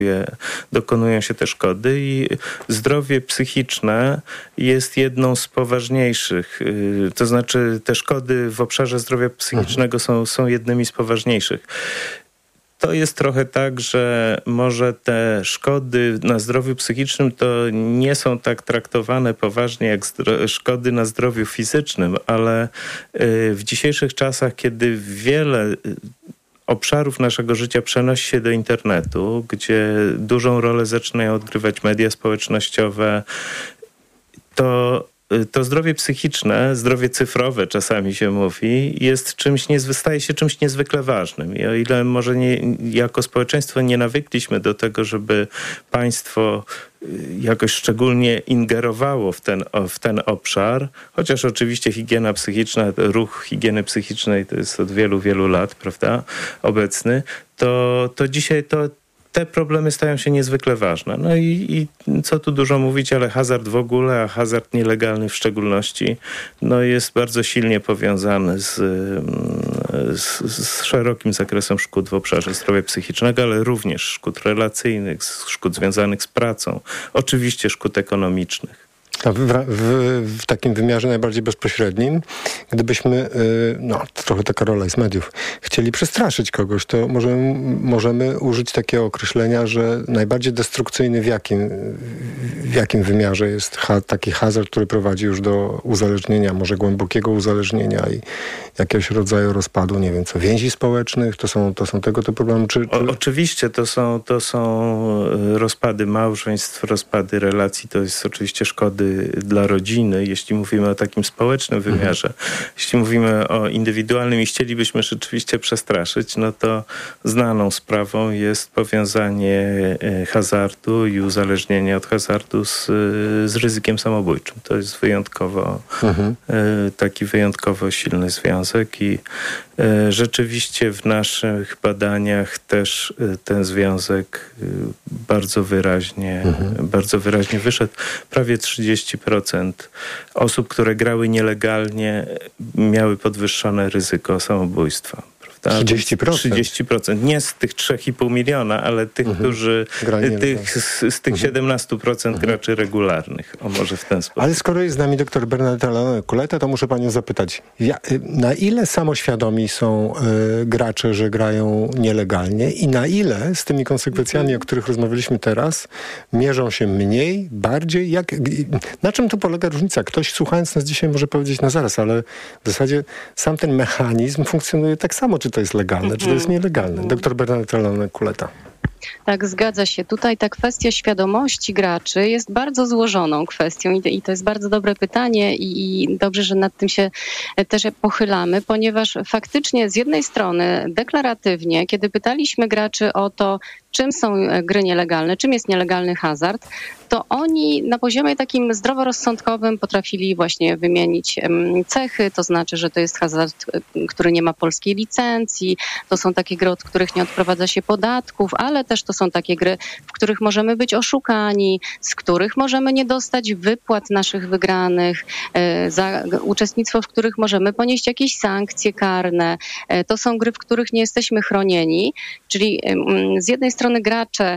dokonują się te szkody i zdrowie psychiczne jest jedną z poważniejszych. To znaczy te szkody w obszarze zdrowia psychicznego są jednymi z poważniejszych. To jest trochę tak, że może te szkody na zdrowiu psychicznym to nie są tak traktowane poważnie jak szkody na zdrowiu fizycznym, ale w dzisiejszych czasach, kiedy wiele obszarów naszego życia przenosi się do internetu, gdzie dużą rolę zaczynają odgrywać media społecznościowe, to zdrowie psychiczne, zdrowie cyfrowe czasami się mówi, staje się czymś niezwykle ważnym. I o ile może jako społeczeństwo nie nawykliśmy do tego, żeby państwo jakoś szczególnie ingerowało w ten obszar, chociaż oczywiście higiena psychiczna, ruch higieny psychicznej to jest od wielu, wielu lat, prawda, obecny, to dzisiaj te problemy stają się niezwykle ważne. No i co tu dużo mówić, ale hazard w ogóle, a hazard nielegalny w szczególności, jest bardzo silnie powiązany z szerokim zakresem szkód w obszarze zdrowia psychicznego, ale również szkód relacyjnych, szkód związanych z pracą, oczywiście szkód ekonomicznych. A w takim wymiarze najbardziej bezpośrednim, gdybyśmy, trochę taka rola jest mediów, chcieli przestraszyć kogoś, to możemy użyć takiego określenia, że najbardziej destrukcyjny w jakim wymiarze jest taki hazard, który prowadzi już do uzależnienia, może głębokiego uzależnienia i jakiegoś rodzaju rozpadu, nie wiem co, więzi społecznych, to są tego typu problemy? Oczywiście to są rozpady małżeństw, rozpady relacji, to jest oczywiście szkody dla rodziny, jeśli mówimy o takim społecznym wymiarze. Jeśli mówimy o indywidualnym i chcielibyśmy rzeczywiście przestraszyć, to znaną sprawą jest powiązanie hazardu i uzależnienia od hazardu z ryzykiem samobójczym. To jest taki wyjątkowo silny związek i rzeczywiście w naszych badaniach też ten związek bardzo wyraźnie wyszedł. Prawie 30% osób, które grały nielegalnie, miały podwyższone ryzyko samobójstwa. 30%? Nie z tych 3,5 miliona, ale tych, którzy z tych 17% graczy regularnych. O, może w ten sposób. Ale skoro jest z nami dr Bernadetta Kuleta, to muszę panią zapytać, na ile samoświadomi są gracze, że grają nielegalnie i na ile z tymi konsekwencjami, o których rozmawialiśmy teraz, mierzą się mniej, bardziej? Na czym tu polega różnica? Ktoś słuchając nas dzisiaj może powiedzieć na zaraz, ale w zasadzie sam ten mechanizm funkcjonuje tak samo, czy to jest legalne, czy to jest nielegalne. Dr Bernadetta Kuleta. Tak, zgadza się. Tutaj ta kwestia świadomości graczy jest bardzo złożoną kwestią i to jest bardzo dobre pytanie i dobrze, że nad tym się też pochylamy, ponieważ faktycznie z jednej strony deklaratywnie, kiedy pytaliśmy graczy o to, czym są gry nielegalne, czym jest nielegalny hazard, to oni na poziomie takim zdroworozsądkowym potrafili właśnie wymienić cechy, to znaczy, że to jest hazard, który nie ma polskiej licencji, to są takie gry, od których nie odprowadza się podatków, ale też to są takie gry, w których możemy być oszukani, z których możemy nie dostać wypłat naszych wygranych, za uczestnictwo w których możemy ponieść jakieś sankcje karne. To są gry, w których nie jesteśmy chronieni, czyli z jednej strony gracze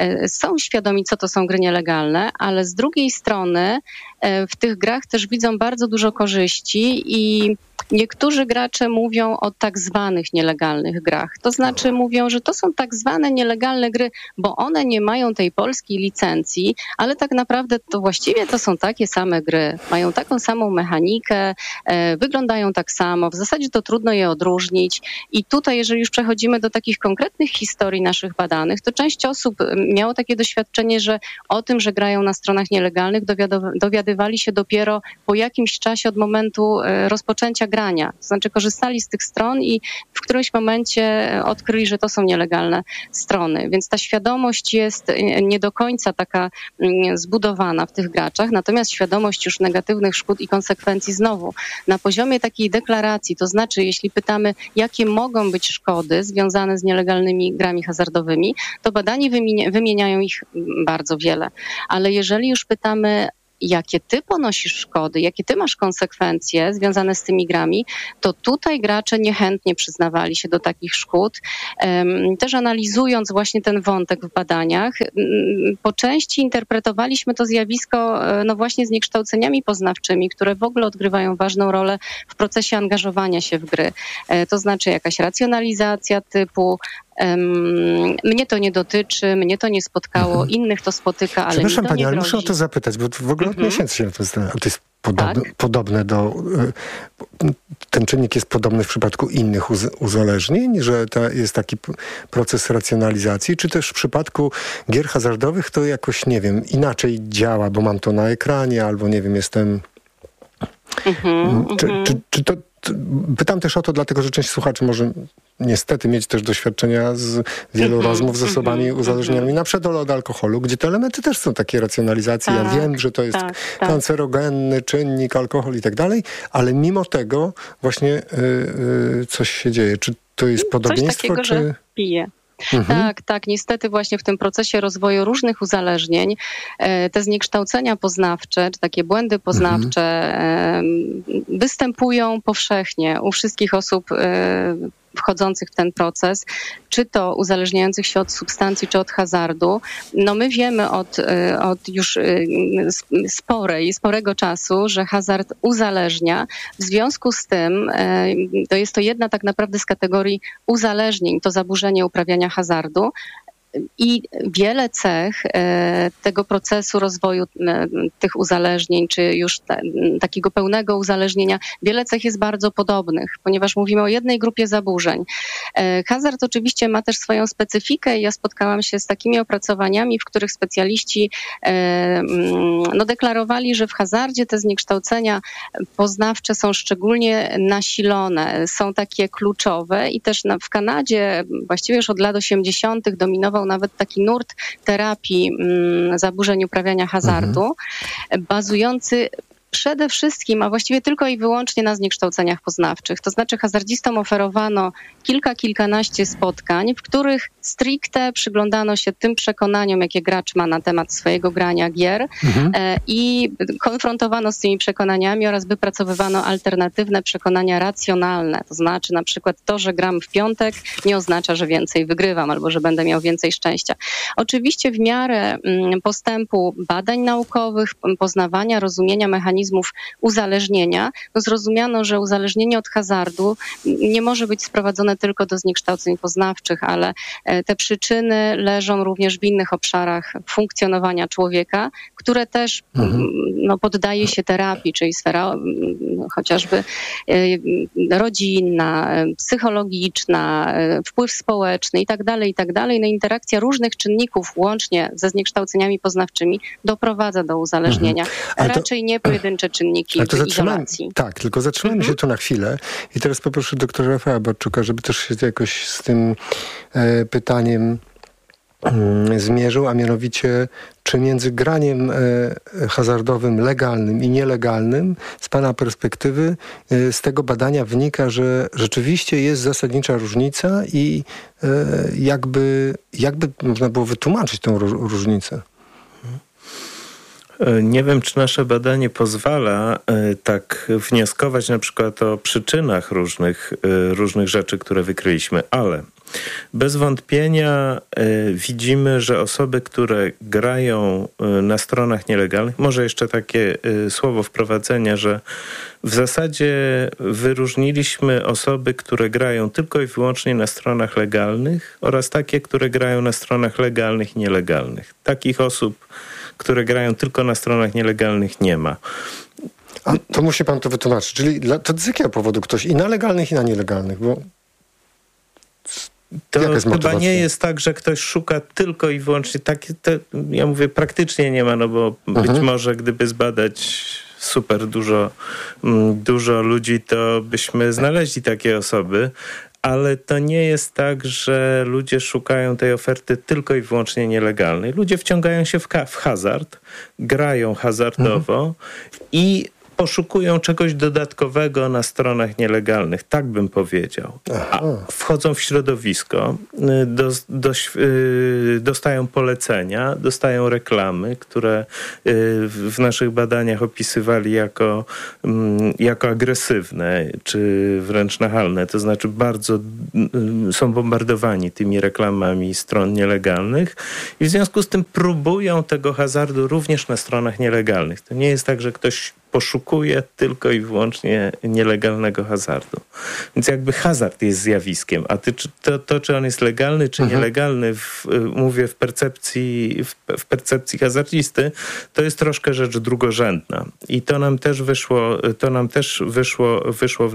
są świadomi, co to są gry nielegalne, ale z drugiej strony w tych grach też widzą bardzo dużo korzyści i niektórzy gracze mówią o tak zwanych nielegalnych grach. To znaczy mówią, że to są tak zwane nielegalne gry, bo one nie mają tej polskiej licencji, ale tak naprawdę to właściwie to są takie same gry. Mają taką samą mechanikę, wyglądają tak samo. W zasadzie to trudno je odróżnić. I tutaj, jeżeli już przechodzimy do takich konkretnych historii naszych badanych, to część osób miało takie doświadczenie, że o tym, że grają na stronach nielegalnych, dowiadywali się dopiero po jakimś czasie od momentu rozpoczęcia grania. To znaczy korzystali z tych stron i w którymś momencie odkryli, że to są nielegalne strony. Więc ta świadomość jest nie do końca taka zbudowana w tych graczach, natomiast świadomość już negatywnych szkód i konsekwencji znowu na poziomie takiej deklaracji, to znaczy jeśli pytamy, jakie mogą być szkody związane z nielegalnymi grami hazardowymi, to badani wymieniają ich bardzo wiele. Ale jeżeli już pytamy jakie ty ponosisz szkody, jakie ty masz konsekwencje związane z tymi grami, to tutaj gracze niechętnie przyznawali się do takich szkód. Też analizując właśnie ten wątek w badaniach, po części interpretowaliśmy to zjawisko no właśnie zniekształceniami poznawczymi, które w ogóle odgrywają ważną rolę w procesie angażowania się w gry. To znaczy jakaś racjonalizacja typu mnie to nie dotyczy, mnie to nie spotkało, innych to spotyka, ale mi to pani, nie ale grozi. muszę o to zapytać, bo w ogóle od miesięcy się na to zastanawiam. To jest podobne do... Ten czynnik jest podobny w przypadku innych uzależnień, że to jest taki proces racjonalizacji, czy też w przypadku gier hazardowych to jakoś, nie wiem, inaczej działa, bo mam to na ekranie, albo nie wiem, jestem... Czy to... Pytam też o to, dlatego że część słuchaczy może niestety mieć też doświadczenia z wielu rozmów z osobami uzależnionymi, na przykład od alkoholu, gdzie te elementy też są takie racjonalizacje. Ja wiem, że to jest kancerogenny czynnik, alkohol i tak dalej, ale mimo tego właśnie coś się dzieje. Czy to jest podobieństwo? Coś takiego, że pije. Tak. Niestety właśnie w tym procesie rozwoju różnych uzależnień te zniekształcenia poznawcze, czy takie błędy poznawcze występują powszechnie u wszystkich osób wchodzących w ten proces, czy to uzależniających się od substancji, czy od hazardu. No my wiemy od już sporego czasu, że hazard uzależnia. W związku z tym to jest to jedna tak naprawdę z kategorii uzależnień, to zaburzenie uprawiania hazardu. I wiele cech tego procesu rozwoju tych uzależnień, czy już takiego pełnego uzależnienia, wiele cech jest bardzo podobnych, ponieważ mówimy o jednej grupie zaburzeń. Hazard oczywiście ma też swoją specyfikę i ja spotkałam się z takimi opracowaniami, w których specjaliści deklarowali, że w hazardzie te zniekształcenia poznawcze są szczególnie nasilone, są takie kluczowe i też w Kanadzie właściwie już od lat 80. dominował nawet taki nurt terapii zaburzeń uprawiania hazardu, bazujący przede wszystkim, a właściwie tylko i wyłącznie na zniekształceniach poznawczych. To znaczy hazardzistom oferowano kilkanaście spotkań, w których stricte przyglądano się tym przekonaniom, jakie gracz ma na temat swojego grania gier i konfrontowano z tymi przekonaniami oraz wypracowywano alternatywne przekonania racjonalne. To znaczy na przykład to, że gram w piątek nie oznacza, że więcej wygrywam albo że będę miał więcej szczęścia. Oczywiście w miarę postępu badań naukowych, poznawania, rozumienia mechanizmów uzależnienia, zrozumiano, że uzależnienie od hazardu nie może być sprowadzone tylko do zniekształceń poznawczych, ale te przyczyny leżą również w innych obszarach funkcjonowania człowieka, które też poddaje się terapii, czyli sfera chociażby rodzinna, psychologiczna, wpływ społeczny i tak dalej. No, interakcja różnych czynników łącznie ze zniekształceniami poznawczymi doprowadza do uzależnienia. Raczej nie pojedyncze czynniki w izolacji. Tak, tylko zatrzymajmy się tu na chwilę i teraz poproszę doktora Rafała Borczuka, żeby też się jakoś z tym pytaniem zmierzył, a mianowicie czy między graniem hazardowym legalnym i nielegalnym z pana perspektywy z tego badania wynika, że rzeczywiście jest zasadnicza różnica i jakby można było wytłumaczyć tę różnicę? Nie wiem, czy nasze badanie pozwala tak wnioskować na przykład o przyczynach różnych rzeczy, które wykryliśmy, ale bez wątpienia widzimy, że osoby, które grają na stronach nielegalnych, może jeszcze takie słowo wprowadzenia, że w zasadzie wyróżniliśmy osoby, które grają tylko i wyłącznie na stronach legalnych oraz takie, które grają na stronach legalnych i nielegalnych. Takich osób, które grają tylko na stronach nielegalnych, nie ma. A to musi pan to wytłumaczyć. Czyli to z jakiego powodu ktoś i na legalnych, i na nielegalnych? Bo to chyba nie jest tak, że ktoś szuka tylko i wyłącznie ja mówię, praktycznie nie ma, no bo być może gdyby zbadać super dużo ludzi, to byśmy znaleźli takie osoby. Ale to nie jest tak, że ludzie szukają tej oferty tylko i wyłącznie nielegalnej. Ludzie wciągają się w hazard, grają hazardowo i poszukują czegoś dodatkowego na stronach nielegalnych, tak bym powiedział. A wchodzą w środowisko, dostają polecenia, dostają reklamy, które w naszych badaniach opisywali jako agresywne, czy wręcz nachalne. To znaczy bardzo są bombardowani tymi reklamami stron nielegalnych i w związku z tym próbują tego hazardu również na stronach nielegalnych. To nie jest tak, że ktoś poszukuje tylko i wyłącznie nielegalnego hazardu. Więc jakby hazard jest zjawiskiem, a czy on jest legalny, czy nielegalny, mówię w percepcji hazardzisty, to jest troszkę rzecz drugorzędna. I to nam też wyszło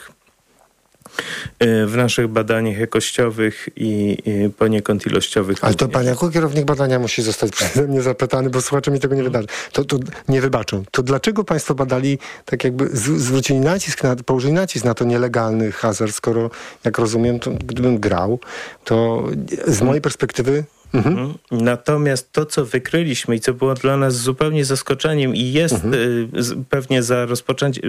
w naszych badaniach jakościowych i poniekąd ilościowych. Ale to pan jako kierownik badania musi zostać przeze mnie zapytany, bo słuchacze mi tego nie wydarzy. To nie wybaczą. To dlaczego państwo badali, tak jakby położyli nacisk na to nielegalny hazard, skoro, jak rozumiem, to gdybym grał, to z mojej perspektywy... Natomiast to, co wykryliśmy i co było dla nas zupełnie zaskoczeniem i jest pewnie za rozpoczęcie...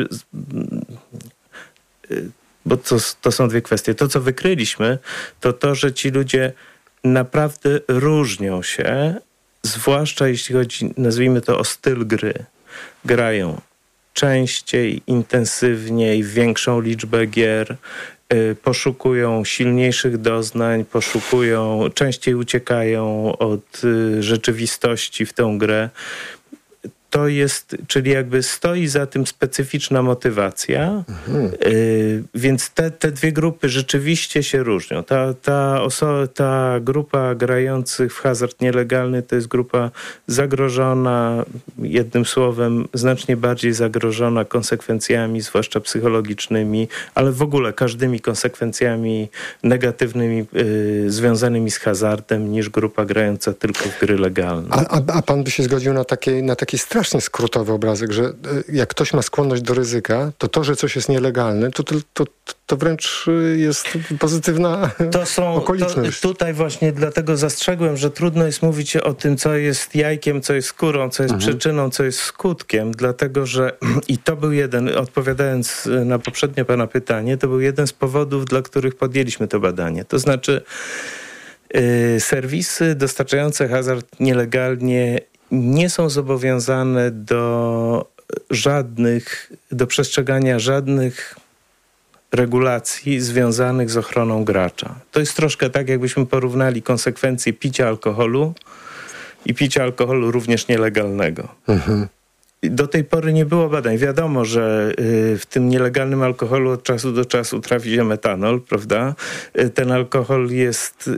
Bo to są dwie kwestie. To, co wykryliśmy, to, że ci ludzie naprawdę różnią się, zwłaszcza jeśli chodzi, nazwijmy to, o styl gry. Grają częściej, intensywniej, większą liczbę gier, poszukują silniejszych doznań, częściej uciekają od rzeczywistości w tę grę. To jest, czyli jakby stoi za tym specyficzna motywacja, więc te dwie grupy rzeczywiście się różnią. Ta grupa grających w hazard nielegalny to jest grupa zagrożona, jednym słowem znacznie bardziej zagrożona konsekwencjami, zwłaszcza psychologicznymi, ale w ogóle każdymi konsekwencjami negatywnymi związanymi z hazardem niż grupa grająca tylko w gry legalne. A pan by się zgodził na taki strasznie skrótowy obrazek, że jak ktoś ma skłonność do ryzyka, to, że coś jest nielegalne, to wręcz jest pozytywna okoliczność. Tutaj właśnie dlatego zastrzegłem, że trudno jest mówić o tym, co jest jajkiem, co jest skórą, co jest przyczyną, co jest skutkiem, dlatego że i to był odpowiadając na poprzednie pana pytanie, to był jeden z powodów, dla których podjęliśmy to badanie. To znaczy serwisy dostarczające hazard nielegalnie nie są zobowiązane do przestrzegania żadnych regulacji związanych z ochroną gracza. To jest troszkę tak, jakbyśmy porównali konsekwencje picia alkoholu i picia alkoholu również nielegalnego. Do tej pory nie było badań. Wiadomo, że w tym nielegalnym alkoholu od czasu do czasu trafi się metanol, prawda? Ten alkohol jest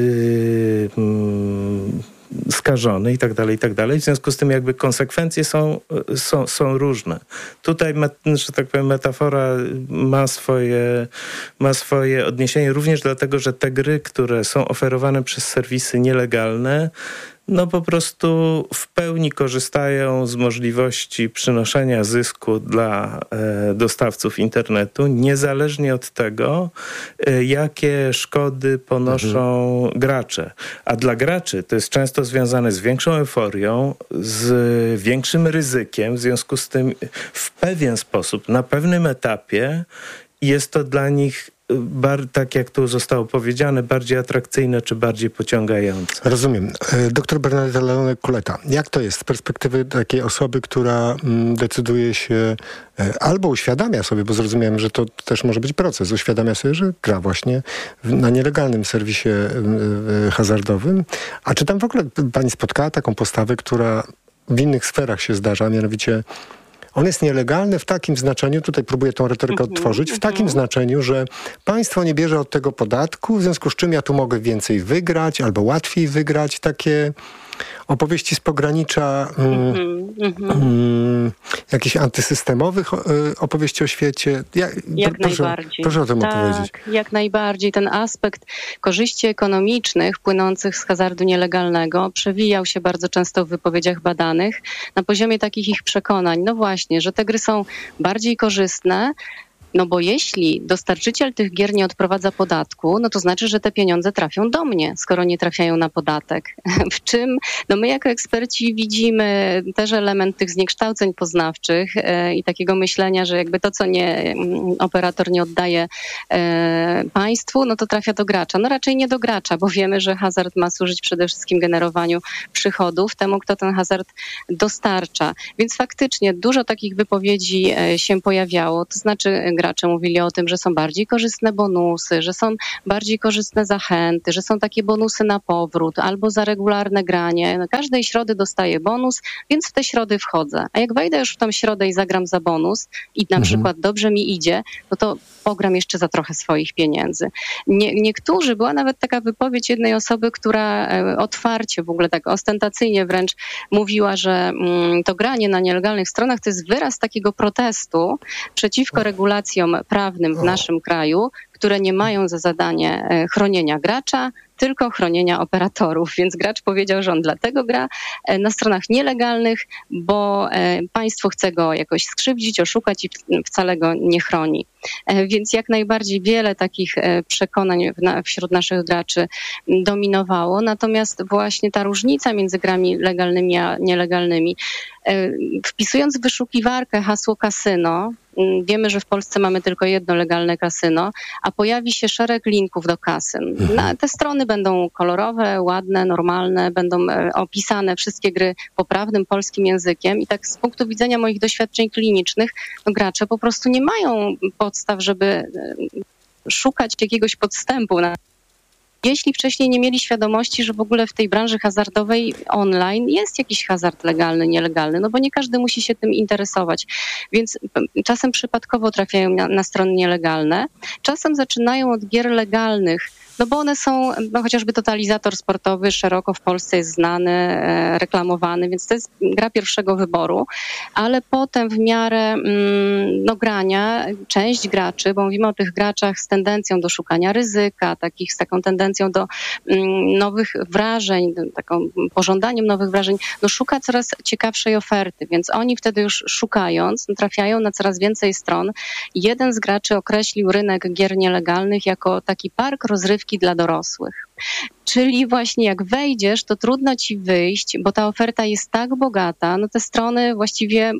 skażony i tak dalej. W związku z tym jakby konsekwencje są różne. Tutaj, że tak powiem, metafora ma swoje odniesienie również dlatego, że te gry, które są oferowane przez serwisy nielegalne, po prostu w pełni korzystają z możliwości przynoszenia zysku dla dostawców internetu, niezależnie od tego, jakie szkody ponoszą gracze. A dla graczy to jest często związane z większą euforią, z większym ryzykiem, w związku z tym w pewien sposób, na pewnym etapie jest to dla nich tak jak tu zostało powiedziane, bardziej atrakcyjne czy bardziej pociągające. Rozumiem. Doktor Bernadetta Leone-Kuleta, jak to jest z perspektywy takiej osoby, która decyduje się albo uświadamia sobie, bo zrozumiałem, że to też może być proces, uświadamia sobie, że gra właśnie na nielegalnym serwisie hazardowym. A czy tam w ogóle pani spotkała taką postawę, która w innych sferach się zdarza, mianowicie on jest nielegalny w takim znaczeniu, tutaj próbuję tą retorykę odtworzyć, w takim znaczeniu, że państwo nie bierze od tego podatku, w związku z czym ja tu mogę więcej wygrać albo łatwiej wygrać. Takie opowieści z pogranicza jakichś antysystemowych opowieści o świecie. Najbardziej. Proszę o tym opowiedzieć. Jak najbardziej. Ten aspekt korzyści ekonomicznych płynących z hazardu nielegalnego przewijał się bardzo często w wypowiedziach badanych na poziomie takich ich przekonań. No właśnie, że te gry są bardziej korzystne, No bo jeśli dostarczyciel tych gier nie odprowadza podatku, no to znaczy, że te pieniądze trafią do mnie, skoro nie trafiają na podatek. W czym no my jako eksperci widzimy też element tych zniekształceń poznawczych i takiego myślenia, że jakby to, co operator nie oddaje państwu, no to trafia do gracza. No raczej nie do gracza, bo wiemy, że hazard ma służyć przede wszystkim generowaniu przychodów temu, kto ten hazard dostarcza. Więc faktycznie dużo takich wypowiedzi się pojawiało, to znaczy gracze mówili o tym, że są bardziej korzystne bonusy, że są bardziej korzystne zachęty, że są takie bonusy na powrót albo za regularne granie. No, każdej środy dostaję bonus, więc w te środy wchodzę. A jak wejdę już w tą środę i zagram za bonus i na przykład dobrze mi idzie, no to pogram jeszcze za trochę swoich pieniędzy. Niektórzy, była nawet taka wypowiedź jednej osoby, która otwarcie, w ogóle tak ostentacyjnie wręcz mówiła, że to granie na nielegalnych stronach to jest wyraz takiego protestu przeciwko regulacjom prawnym w naszym kraju, które nie mają za zadanie chronienia gracza, tylko chronienia operatorów. Więc gracz powiedział, że on dlatego gra na stronach nielegalnych, bo państwo chce go jakoś skrzywdzić, oszukać i wcale go nie chroni. Więc jak najbardziej wiele takich przekonań wśród naszych graczy dominowało. Natomiast właśnie ta różnica między grami legalnymi a nielegalnymi, wpisując w wyszukiwarkę hasło kasyno, wiemy, że w Polsce mamy tylko jedno legalne kasyno, a pojawi się szereg linków do kasyn. Te strony będą kolorowe, ładne, normalne, będą opisane wszystkie gry poprawnym polskim językiem i tak z punktu widzenia moich doświadczeń klinicznych, no gracze po prostu nie mają podstaw, żeby szukać jakiegoś podstępu. Jeśli wcześniej nie mieli świadomości, że w ogóle w tej branży hazardowej online jest jakiś hazard legalny, nielegalny, no bo nie każdy musi się tym interesować. Więc czasem przypadkowo trafiają na strony nielegalne, czasem zaczynają od gier legalnych, no bo one są, no chociażby Totalizator sportowy szeroko w Polsce jest znany, reklamowany, więc to jest gra pierwszego wyboru, ale potem w miarę grania część graczy, bo mówimy o tych graczach z tendencją do szukania ryzyka, z taką tendencją do nowych wrażeń, taką pożądaniem nowych wrażeń, no szuka coraz ciekawszej oferty, więc oni wtedy już szukając, trafiają na coraz więcej stron. Jeden z graczy określił rynek gier nielegalnych jako taki park rozrywki dla dorosłych. Czyli właśnie jak wejdziesz, to trudno ci wyjść, bo ta oferta jest tak bogata, no te strony właściwie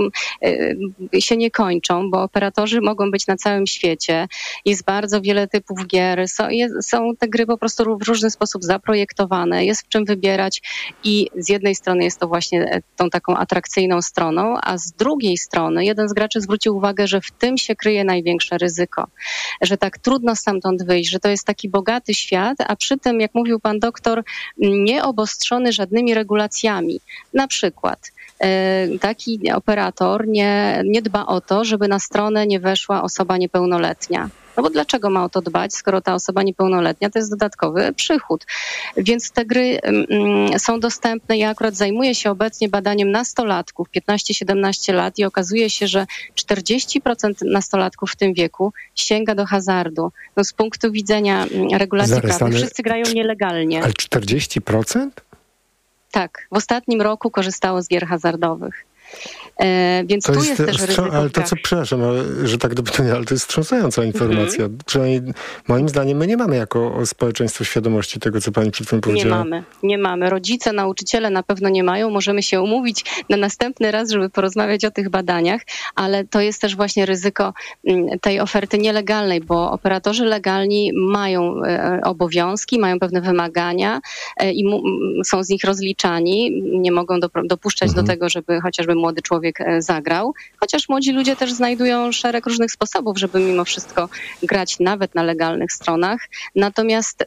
się nie kończą, bo operatorzy mogą być na całym świecie. Jest bardzo wiele typów gier, są te gry po prostu w różny sposób zaprojektowane, jest w czym wybierać i z jednej strony jest to właśnie tą taką atrakcyjną stroną, a z drugiej strony jeden z graczy zwrócił uwagę, że w tym się kryje największe ryzyko, że tak trudno stamtąd wyjść, że to jest taki bogaty świat, a przy tym, jak mówił pan doktor, nie obostrzony żadnymi regulacjami. Na przykład taki operator nie dba o to, żeby na stronę nie weszła osoba niepełnoletnia. No bo dlaczego ma o to dbać, skoro ta osoba niepełnoletnia to jest dodatkowy przychód. Więc te gry są dostępne. Ja akurat zajmuję się obecnie badaniem nastolatków, 15-17 lat i okazuje się, że 40% nastolatków w tym wieku sięga do hazardu. No z punktu widzenia regulacji prawnych wszyscy grają nielegalnie. Ale 40%? Tak, w ostatnim roku korzystało z gier hazardowych. Więc tu jest też ryzyko. Ale to co, przepraszam, że tak dopytuję, ale to jest wstrząsająca informacja. Przynajmniej moim zdaniem my nie mamy jako społeczeństwo świadomości tego, co pani przed chwilą powiedziała. Nie mamy. Rodzice, nauczyciele na pewno nie mają. Możemy się umówić na następny raz, żeby porozmawiać o tych badaniach, ale to jest też właśnie ryzyko tej oferty nielegalnej, bo operatorzy legalni mają obowiązki, mają pewne wymagania i są z nich rozliczani. Nie mogą dopuszczać do tego, żeby chociażby młody człowiek zagrał, chociaż młodzi ludzie też znajdują szereg różnych sposobów, żeby mimo wszystko grać nawet na legalnych stronach. Natomiast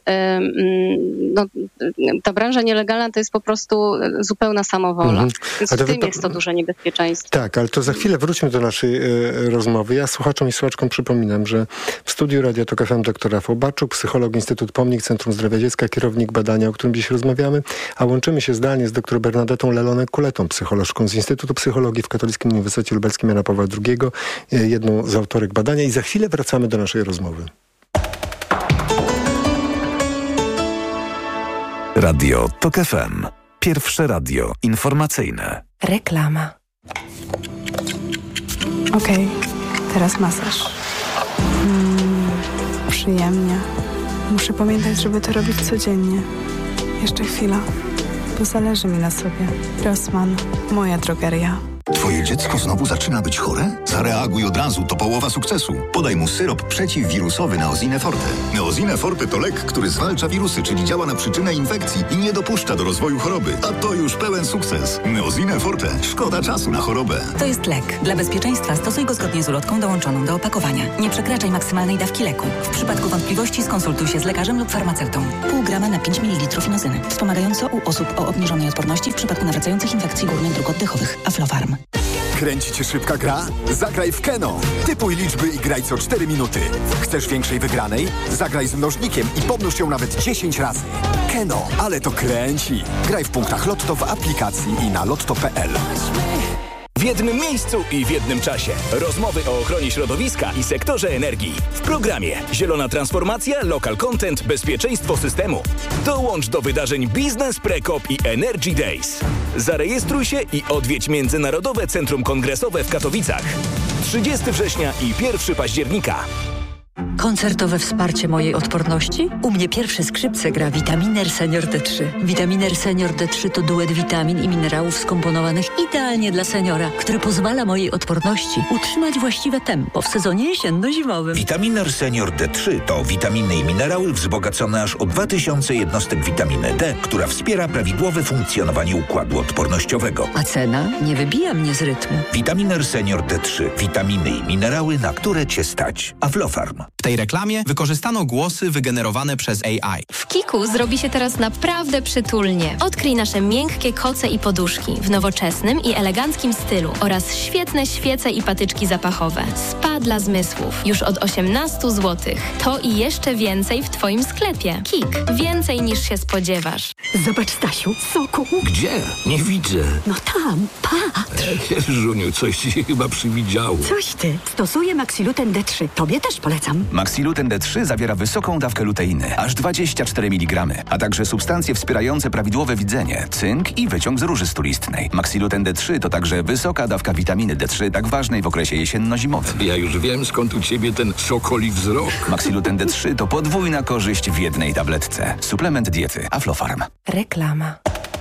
ta branża nielegalna to jest po prostu zupełna samowola. Więc w tym jest to duże niebezpieczeństwo. Tak, ale to za chwilę wróćmy do naszej rozmowy. Ja słuchaczom i słuchaczkom przypominam, że w studiu Radia Tok FM dr Rafał Baczuk, psycholog Instytut Pomnik, Centrum Zdrowia Dziecka, kierownik badania, o którym dziś rozmawiamy, a łączymy się zdalnie z dr Bernadetą Lelonek-Kuletą, psycholożką z Instytutu Psychologii w Katolickim Uniwersytecie Lubelskim Jana Pawła II, jedną z autorek badania i za chwilę wracamy do naszej rozmowy. Radio Tok FM. Pierwsze radio informacyjne. Reklama. Okej, teraz masaż. przyjemnie. Muszę pamiętać, żeby to robić codziennie. Jeszcze chwila, bo zależy mi na sobie. Rossmann, moja drogeria. Twoje dziecko znowu zaczyna być chore? Zareaguj od razu, to połowa sukcesu. Podaj mu syrop przeciwwirusowy Neosine Forte. Neosine Forte to lek, który zwalcza wirusy, czyli działa na przyczynę infekcji i nie dopuszcza do rozwoju choroby. A to już pełen sukces. Neosine Forte. Szkoda czasu na chorobę. To jest lek. Dla bezpieczeństwa stosuj go zgodnie z ulotką dołączoną do opakowania. Nie przekraczaj maksymalnej dawki leku. W przypadku wątpliwości skonsultuj się z lekarzem lub farmaceutą. Pół grama na 5 ml inozyny. Wspomagająco u osób o obniżonej odporności w przypadku nawracających infekcji górnych dróg oddechowych. Aflofarm. Kręci cię szybka gra? Zagraj w Keno. Typuj liczby i graj co 4 minuty. Chcesz większej wygranej? Zagraj z mnożnikiem i pomnóż ją nawet 10 razy. Keno, ale to kręci. Graj w punktach Lotto w aplikacji i na lotto.pl. W jednym miejscu i w jednym czasie. Rozmowy o ochronie środowiska i sektorze energii. W programie Zielona Transformacja, Local Content, Bezpieczeństwo Systemu. Dołącz do wydarzeń Biznes Prekop i Energy Days. Zarejestruj się i odwiedź Międzynarodowe Centrum Kongresowe w Katowicach. 30 września i 1 października. Koncertowe wsparcie mojej odporności? U mnie pierwsze skrzypce gra Vitaminer Senior D3. Vitaminer Senior D3 to duet witamin i minerałów skomponowanych idealnie dla seniora, który pozwala mojej odporności utrzymać właściwe tempo w sezonie jesienno-zimowym. Vitaminer Senior D3 to witaminy i minerały wzbogacone aż o 2000 jednostek witaminy D, która wspiera prawidłowe funkcjonowanie układu odpornościowego. A cena nie wybija mnie z rytmu. Vitaminer Senior D3. Witaminy i minerały, na które Cię stać. Aflofarm. W tej reklamie wykorzystano głosy wygenerowane przez AI. W Kiku zrobi się teraz naprawdę przytulnie. Odkryj nasze miękkie koce i poduszki w nowoczesnym i eleganckim stylu oraz świetne świece i patyczki zapachowe. Spa dla zmysłów. Już od 18 zł. To i jeszcze więcej w Twoim sklepie. Kik. Więcej niż się spodziewasz. Zobacz, Stasiu, soku. Gdzie? Nie widzę. No tam, patrz. Żuniu, coś ci chyba przywidziało. Coś ty. Stosuję Maxiluten D3. Tobie też polecam. Maxiluten D3 zawiera wysoką dawkę luteiny, aż 24 mg, a także substancje wspierające prawidłowe widzenie, cynk i wyciąg z róży stulistnej. Maxiluten D3 to także wysoka dawka witaminy D3, tak ważnej w okresie jesienno-zimowym. Ja już wiem, skąd u ciebie ten sokoli wzrok. Maxiluten D3 to podwójna korzyść w jednej tabletce. Suplement diety Aflofarm. Reklama.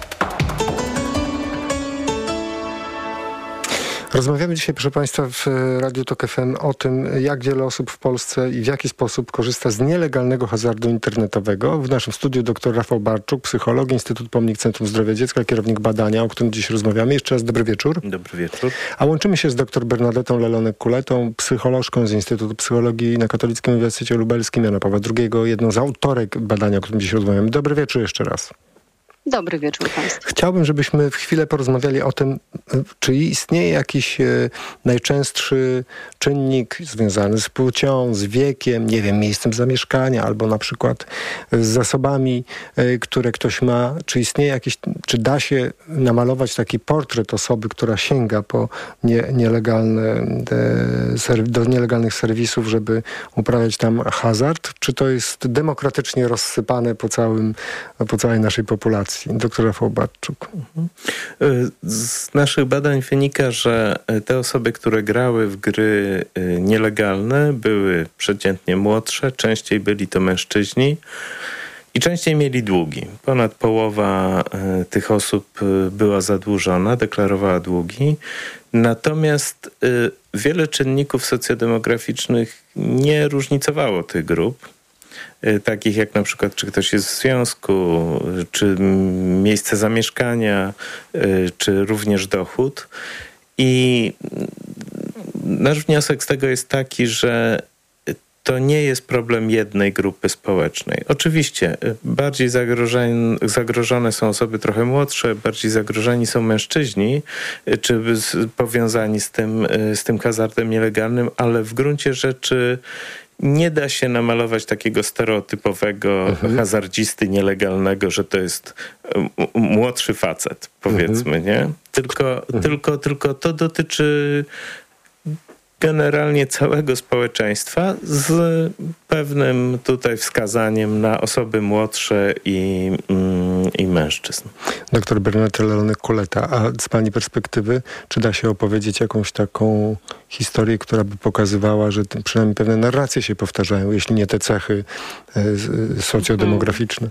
Rozmawiamy dzisiaj, proszę Państwa, w Radiu Tok FM o tym, jak wiele osób w Polsce i w jaki sposób korzysta z nielegalnego hazardu internetowego. W naszym studiu dr Rafał Barczuk, psycholog, Instytut Pomnik Centrum Zdrowia Dziecka, kierownik badania, o którym dziś rozmawiamy. Jeszcze raz dobry wieczór. Dobry wieczór. A łączymy się z dr Bernadetą Lelonek-Kuletą, psycholożką z Instytutu Psychologii na Katolickim Uniwersytecie Lubelskim Jana Pawła II, jedną z autorek badania, o którym dziś rozmawiamy. Dobry wieczór jeszcze raz. Dobry wieczór Państwu. Chciałbym, żebyśmy w chwilę porozmawiali o tym, czy istnieje jakiś najczęstszy czynnik związany z płcią, z wiekiem, nie wiem, miejscem zamieszkania, albo na przykład z zasobami, które ktoś ma. Czy istnieje jakiś, czy da się namalować taki portret osoby, która sięga po do nielegalnych serwisów, żeby uprawiać tam hazard? Czy to jest demokratycznie rozsypane po całej naszej populacji? Doktor Rafał Barczuk. Z naszych badań wynika, że te osoby, które grały w gry nielegalne, były przeciętnie młodsze, częściej byli to mężczyźni i częściej mieli długi. Ponad połowa tych osób była zadłużona, deklarowała długi. Natomiast wiele czynników socjodemograficznych nie różnicowało tych grup. Takich jak na przykład, czy ktoś jest w związku, czy miejsce zamieszkania, czy również dochód. I nasz wniosek z tego jest taki, że to nie jest problem jednej grupy społecznej. Oczywiście bardziej zagrożone są osoby trochę młodsze, bardziej zagrożeni są mężczyźni, czy powiązani z tym hazardem nielegalnym, ale w gruncie rzeczy nie da się namalować takiego stereotypowego hazardzisty nielegalnego, że to jest młodszy facet, powiedzmy, nie? Tylko to dotyczy generalnie całego społeczeństwa z pewnym tutaj wskazaniem na osoby młodsze i mężczyzn. Doktor Bernadetta Lalone-Kuleta, a z pani perspektywy, czy da się opowiedzieć jakąś taką historię, która by pokazywała, że przynajmniej pewne narracje się powtarzają, jeśli nie te cechy socjodemograficzne?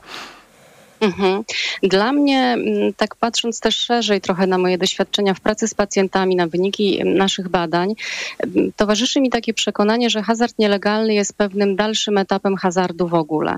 Dla mnie, tak patrząc też szerzej trochę na moje doświadczenia w pracy z pacjentami, na wyniki naszych badań, towarzyszy mi takie przekonanie, że hazard nielegalny jest pewnym dalszym etapem hazardu w ogóle.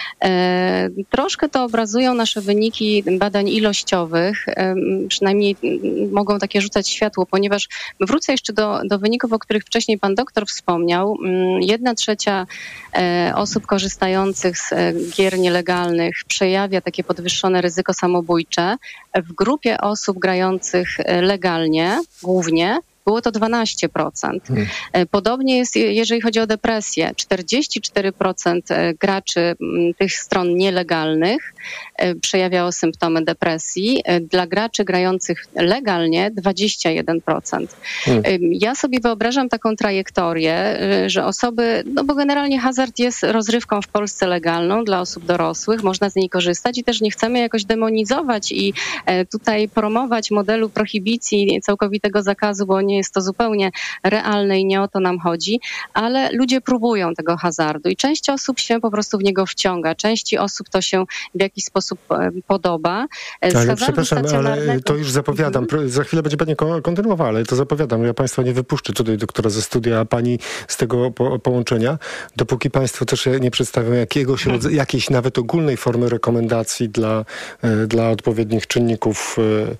Troszkę to obrazują nasze wyniki badań ilościowych, przynajmniej mogą takie rzucać światło, ponieważ wrócę jeszcze do wyników, o których wcześniej pan doktor wspomniał. 1/3 osób korzystających z gier nielegalnych przejawia takie podwyższone ryzyko samobójcze. W grupie osób grających legalnie głównie było to 12%. Podobnie jest, jeżeli chodzi o depresję. 44% graczy tych stron nielegalnych przejawiało symptomy depresji. Dla graczy grających legalnie 21%. Ja sobie wyobrażam taką trajektorię, że osoby, no bo generalnie hazard jest rozrywką w Polsce legalną dla osób dorosłych, można z niej korzystać i też nie chcemy jakoś demonizować i tutaj promować modelu prohibicji, całkowitego zakazu, bo nie jest to zupełnie realne i nie o to nam chodzi, ale ludzie próbują tego hazardu i część osób się po prostu w niego wciąga, części osób to się w jakiś sposób podoba. Ale przepraszam, ale to już zapowiadam, za chwilę będzie pani kontynuowała, ale to zapowiadam, ja państwa nie wypuszczę tutaj doktora ze studia, a pani z tego połączenia, dopóki państwo też nie przedstawią jakiejś nawet ogólnej formy rekomendacji dla odpowiednich czynników.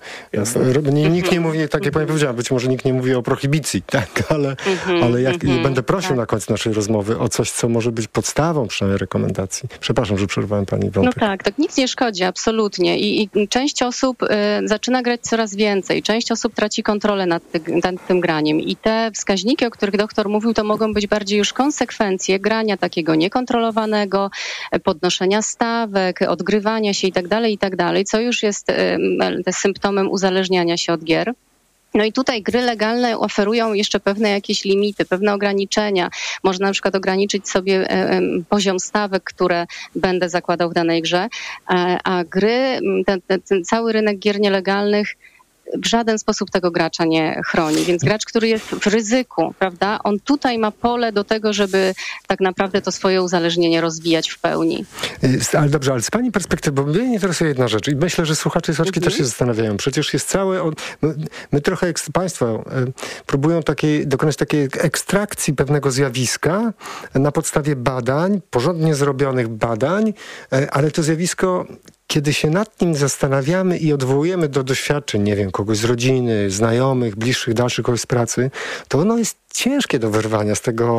Nikt nie mówi, tak jak pani powiedziała, być może nikt nie mówi o prohibicji, tak, ale będę prosił na końcu naszej rozmowy o coś, co może być podstawą przynajmniej rekomendacji. Przepraszam, że przerwałem pani wątek. No tak nic nie szkodzi, absolutnie. I część osób zaczyna grać coraz więcej. Część osób traci kontrolę nad tym graniem. I te wskaźniki, o których doktor mówił, to mogą być bardziej już konsekwencje grania takiego niekontrolowanego, podnoszenia stawek, odgrywania się i tak dalej, co już jest symptomem uzależniania się od gier. No i tutaj gry legalne oferują jeszcze pewne jakieś limity, pewne ograniczenia. Można na przykład ograniczyć sobie poziom stawek, które będę zakładał w danej grze, a gry, ten cały rynek gier nielegalnych w żaden sposób tego gracza nie chroni. Więc gracz, który jest w ryzyku, prawda, on tutaj ma pole do tego, żeby tak naprawdę to swoje uzależnienie rozwijać w pełni. Ale dobrze, ale z pani perspektywy, bo mnie interesuje jedna rzecz i myślę, że słuchacze i słuchaczki też się zastanawiają. Przecież jest my trochę, państwo próbują dokonać takiej ekstrakcji pewnego zjawiska na podstawie badań, porządnie zrobionych badań, ale to zjawisko, kiedy się nad nim zastanawiamy i odwołujemy do doświadczeń, nie wiem, kogoś z rodziny, znajomych, bliższych, dalszych, kogoś z pracy, to ono jest ciężkie do wyrwania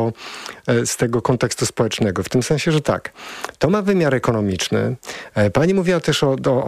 z tego kontekstu społecznego. W tym sensie, że tak, to ma wymiar ekonomiczny. Pani mówiła też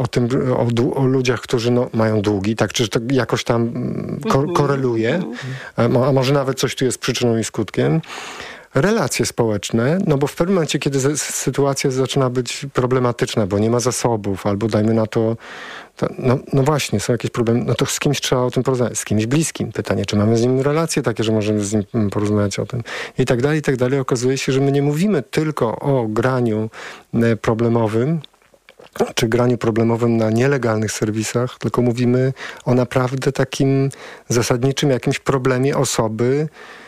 o ludziach, którzy mają długi, tak, czy to jakoś tam koreluje, a może nawet coś tu jest przyczyną i skutkiem. Relacje społeczne, no bo w pewnym momencie, kiedy sytuacja zaczyna być problematyczna, bo nie ma zasobów, albo dajmy na to no właśnie, są jakieś problemy, no to z kimś trzeba o tym porozmawiać, z kimś bliskim. Pytanie, czy mamy z nim relacje takie, że możemy z nim porozmawiać o tym. I tak dalej, i tak dalej. Okazuje się, że my nie mówimy tylko o graniu problemowym, czy graniu problemowym na nielegalnych serwisach, tylko mówimy o naprawdę takim zasadniczym jakimś problemie osoby,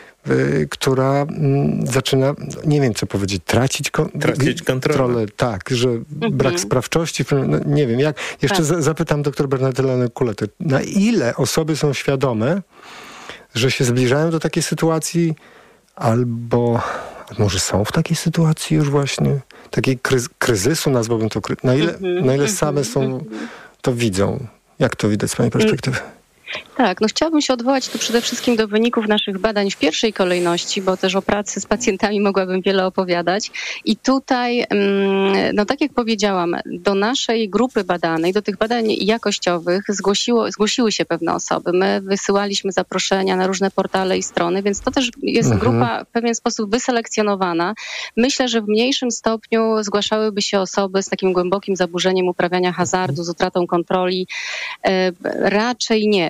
która zaczyna, nie wiem co powiedzieć, tracić kontrolę. Tak, że brak sprawczości. No, nie wiem, jak jeszcze zapytam dr Bernadettę Lalone-Kuletę, na ile osoby są świadome, że się zbliżają do takiej sytuacji, albo może są w takiej sytuacji już właśnie, takiej kryzysu, nazwałbym to, na ile same są, to widzą. Jak to widać z pani perspektywy? Tak, no chciałabym się odwołać tu przede wszystkim do wyników naszych badań w pierwszej kolejności, bo też o pracy z pacjentami mogłabym wiele opowiadać. I tutaj, no tak jak powiedziałam, do naszej grupy badanej, do tych badań jakościowych zgłosiły się pewne osoby. My wysyłaliśmy zaproszenia na różne portale i strony, więc to też jest grupa w pewien sposób wyselekcjonowana. Myślę, że w mniejszym stopniu zgłaszałyby się osoby z takim głębokim zaburzeniem uprawiania hazardu, z utratą kontroli. Raczej nie.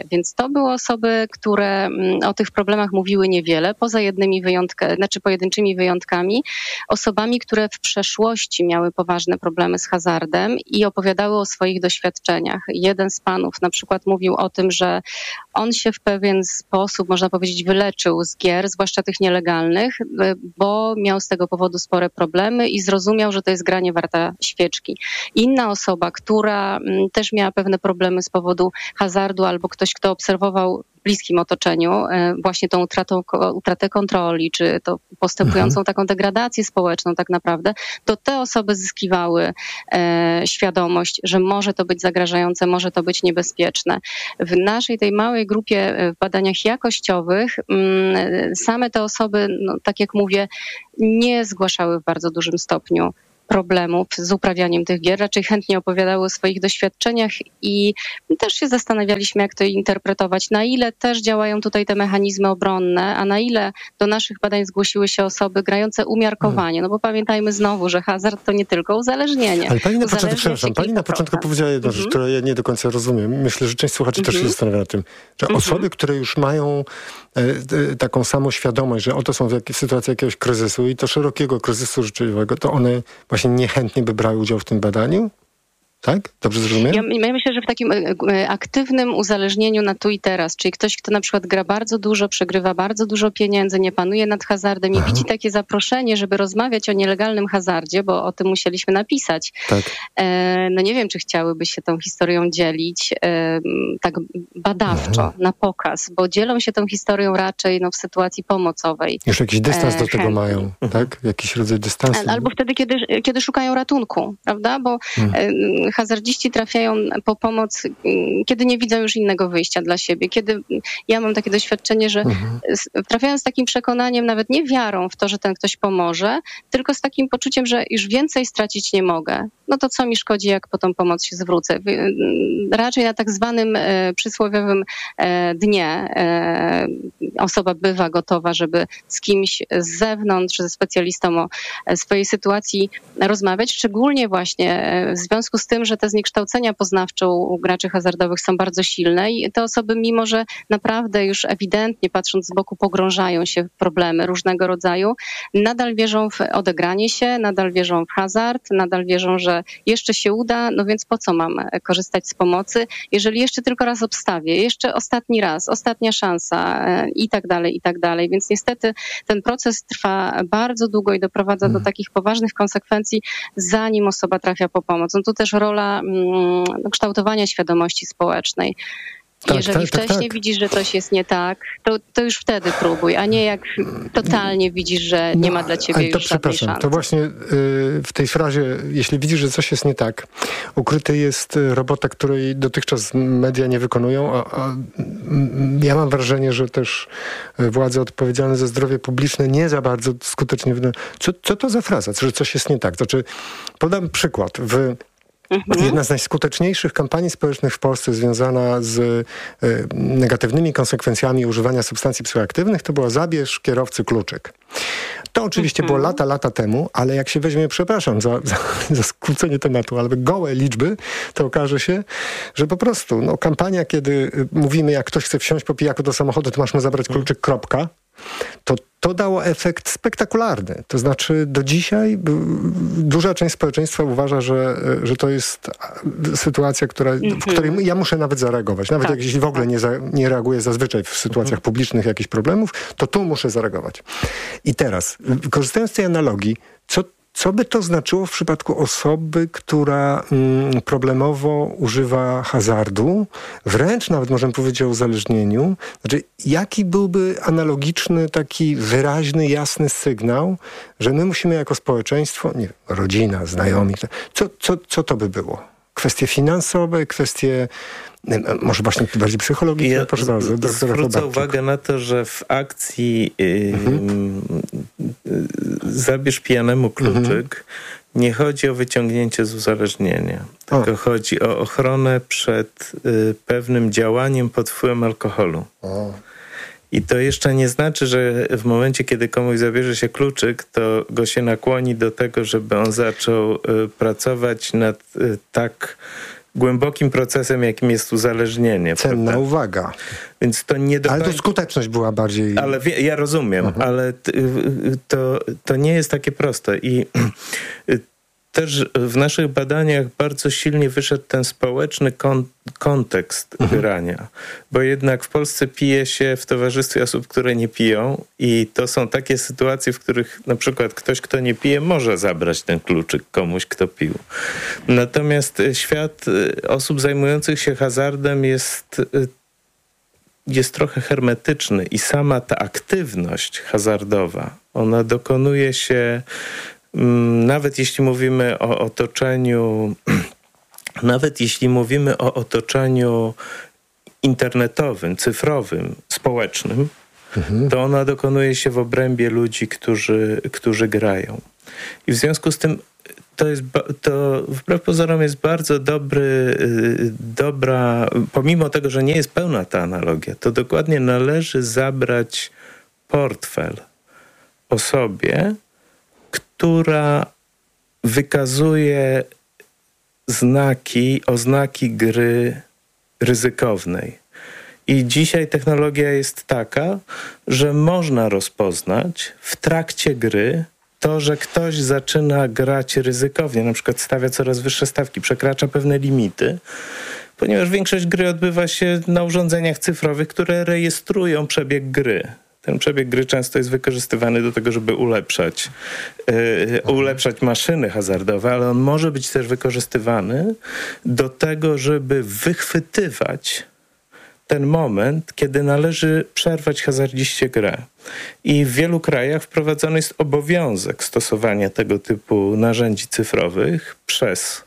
Więc to były osoby, które o tych problemach mówiły niewiele, poza pojedynczymi wyjątkami, osobami, które w przeszłości miały poważne problemy z hazardem i opowiadały o swoich doświadczeniach. Jeden z panów na przykład mówił o tym, że on się w pewien sposób, można powiedzieć, wyleczył z gier, zwłaszcza tych nielegalnych, bo miał z tego powodu spore problemy i zrozumiał, że to jest granie warta świeczki. Inna osoba, która też miała pewne problemy z powodu hazardu, albo ktoś, kto obserwował w bliskim otoczeniu właśnie tą utratę kontroli, czy to postępującą taką degradację społeczną tak naprawdę, to te osoby zyskiwały świadomość, że może to być zagrażające, może to być niebezpieczne. W naszej tej małej grupie w badaniach jakościowych same te osoby, tak jak mówię, nie zgłaszały w bardzo dużym stopniu problemów z uprawianiem tych gier, raczej chętnie opowiadały o swoich doświadczeniach i też się zastanawialiśmy, jak to interpretować, na ile też działają tutaj te mechanizmy obronne, a na ile do naszych badań zgłosiły się osoby grające umiarkowanie, bo pamiętajmy znowu, że hazard to nie tylko uzależnienie. Ale pani na początku powiedziała jedną rzecz, którą ja nie do końca rozumiem. Myślę, że część słuchaczy też się zastanawia nad tym, że osoby, które już mają taką samoświadomość, że oto są w sytuacji jakiegoś kryzysu i to szerokiego kryzysu życzliwego, to one właśnie niechętnie by brały udział w tym badaniu? Tak? Dobrze zrozumiałem? Ja myślę, że w takim aktywnym uzależnieniu na tu i teraz, czyli ktoś, kto na przykład gra bardzo dużo, przegrywa bardzo dużo pieniędzy, nie panuje nad hazardem i widzi takie zaproszenie, żeby rozmawiać o nielegalnym hazardzie, bo o tym musieliśmy napisać. Tak. Nie wiem, czy chciałyby się tą historią dzielić tak badawczo, na pokaz, bo dzielą się tą historią raczej w sytuacji pomocowej. Już jakiś dystans do tego mają, tak? Jakiś rodzaj dystansu. Albo wtedy, kiedy szukają ratunku, prawda? Bo hazardziści trafiają po pomoc, kiedy nie widzą już innego wyjścia dla siebie. Kiedy ja mam takie doświadczenie, że trafiają z takim przekonaniem, nawet nie wiarą w to, że ten ktoś pomoże, tylko z takim poczuciem, że już więcej stracić nie mogę. No to co mi szkodzi, jak po tą pomoc się zwrócę? Raczej na tak zwanym przysłowiowym dnie osoba bywa gotowa, żeby z kimś z zewnątrz, ze specjalistą o swojej sytuacji rozmawiać, szczególnie właśnie w związku z tym, że te zniekształcenia poznawcze u graczy hazardowych są bardzo silne i te osoby, mimo że naprawdę już ewidentnie patrząc z boku pogrążają się w problemy różnego rodzaju, nadal wierzą w odegranie się, nadal wierzą w hazard, nadal wierzą, że jeszcze się uda, no więc po co mam korzystać z pomocy, jeżeli jeszcze tylko raz obstawię, jeszcze ostatni raz, ostatnia szansa i tak dalej. Więc niestety ten proces trwa bardzo długo i doprowadza do takich poważnych konsekwencji, zanim osoba trafia po pomoc. No tu też rola kształtowania świadomości społecznej. Jeżeli wcześniej widzisz, że coś jest nie tak, to już wtedy próbuj, a nie jak totalnie widzisz, że nie ma dla ciebie już żadnej szansy. To właśnie w tej frazie, jeśli widzisz, że coś jest nie tak, ukryty jest robota, której dotychczas media nie wykonują, a ja mam wrażenie, że też władze odpowiedzialne za zdrowie publiczne nie za bardzo skutecznie co to za fraza, że coś jest nie tak? Znaczy, podam przykład. Jedna z najskuteczniejszych kampanii społecznych w Polsce związana z negatywnymi konsekwencjami używania substancji psychoaktywnych to była zabierz kierowcy kluczyk. To oczywiście było lata temu, ale jak się weźmie, przepraszam za skrócenie tematu, ale gołe liczby, to okaże się, że po prostu kampania, kiedy mówimy, jak ktoś chce wsiąść po pijaku do samochodu, to masz mu zabrać kluczyk, kropka. To dało efekt spektakularny. To znaczy do dzisiaj duża część społeczeństwa uważa, że to jest sytuacja, w której ja muszę nawet zareagować. Nawet jeśli w ogóle nie reaguję zazwyczaj w sytuacjach publicznych jakichś problemów, to tu muszę zareagować. I teraz, korzystając z tej analogii, co by to znaczyło w przypadku osoby, która problemowo używa hazardu, wręcz nawet możemy powiedzieć o uzależnieniu? Znaczy, jaki byłby analogiczny, taki wyraźny, jasny sygnał, że my musimy jako społeczeństwo, nie wiem, rodzina, znajomi, co to by było? Kwestie finansowe, kwestie może właśnie bardziej psychologiczne? Proszę bardzo. Zwrócę uwagę na to, że w akcji zabierz pijanemu kluczyk nie chodzi o wyciągnięcie z uzależnienia, tylko chodzi o ochronę przed pewnym działaniem pod wpływem alkoholu. I to jeszcze nie znaczy, że w momencie, kiedy komuś zabierze się kluczyk, to go się nakłoni do tego, żeby on zaczął pracować nad tak głębokim procesem, jakim jest uzależnienie. Cenna prawda? uwaga. Więc to nie do Ale końca... to skuteczność była bardziej... Ale ja rozumiem, ale to nie jest takie proste. I też w naszych badaniach bardzo silnie wyszedł ten społeczny kontekst grania. Bo jednak w Polsce pije się w towarzystwie osób, które nie piją i to są takie sytuacje, w których na przykład ktoś, kto nie pije, może zabrać ten kluczyk komuś, kto pił. Natomiast świat osób zajmujących się hazardem jest trochę hermetyczny i sama ta aktywność hazardowa, ona dokonuje się nawet jeśli mówimy o otoczeniu, nawet jeśli mówimy o otoczeniu internetowym, cyfrowym, społecznym, to ona dokonuje się w obrębie ludzi, którzy grają. I w związku z tym to wbrew pozorom jest bardzo dobra, pomimo tego, że nie jest pełna ta analogia, to dokładnie należy zabrać portfel osobie, która wykazuje oznaki gry ryzykownej. I dzisiaj technologia jest taka, że można rozpoznać w trakcie gry to, że ktoś zaczyna grać ryzykownie, na przykład stawia coraz wyższe stawki, przekracza pewne limity, ponieważ większość gry odbywa się na urządzeniach cyfrowych, które rejestrują przebieg gry. Ten przebieg gry często jest wykorzystywany do tego, żeby ulepszać maszyny hazardowe, ale on może być też wykorzystywany do tego, żeby wychwytywać ten moment, kiedy należy przerwać hazardziście grę. I w wielu krajach wprowadzony jest obowiązek stosowania tego typu narzędzi cyfrowych przez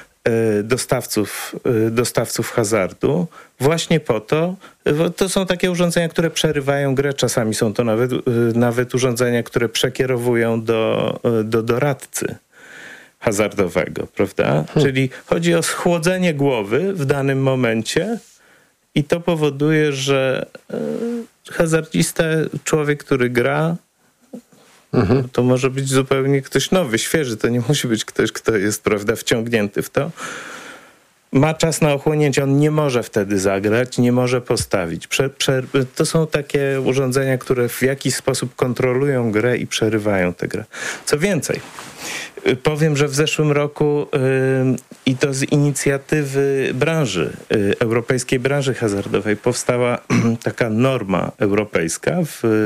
dostawców hazardu właśnie po to, bo to są takie urządzenia, które przerywają grę, czasami są to nawet urządzenia, które przekierowują do doradcy hazardowego, prawda? Czyli chodzi o schłodzenie głowy w danym momencie i to powoduje, że hazardzista, człowiek, który gra, to może być zupełnie ktoś nowy, świeży. To nie musi być ktoś, kto jest, prawda, wciągnięty w to. Ma czas na ochłonięcie. On nie może wtedy zagrać, nie może postawić. To są takie urządzenia, które w jakiś sposób kontrolują grę i przerywają tę grę. Co więcej, powiem, że w zeszłym roku i to z inicjatywy europejskiej branży hazardowej powstała taka norma europejska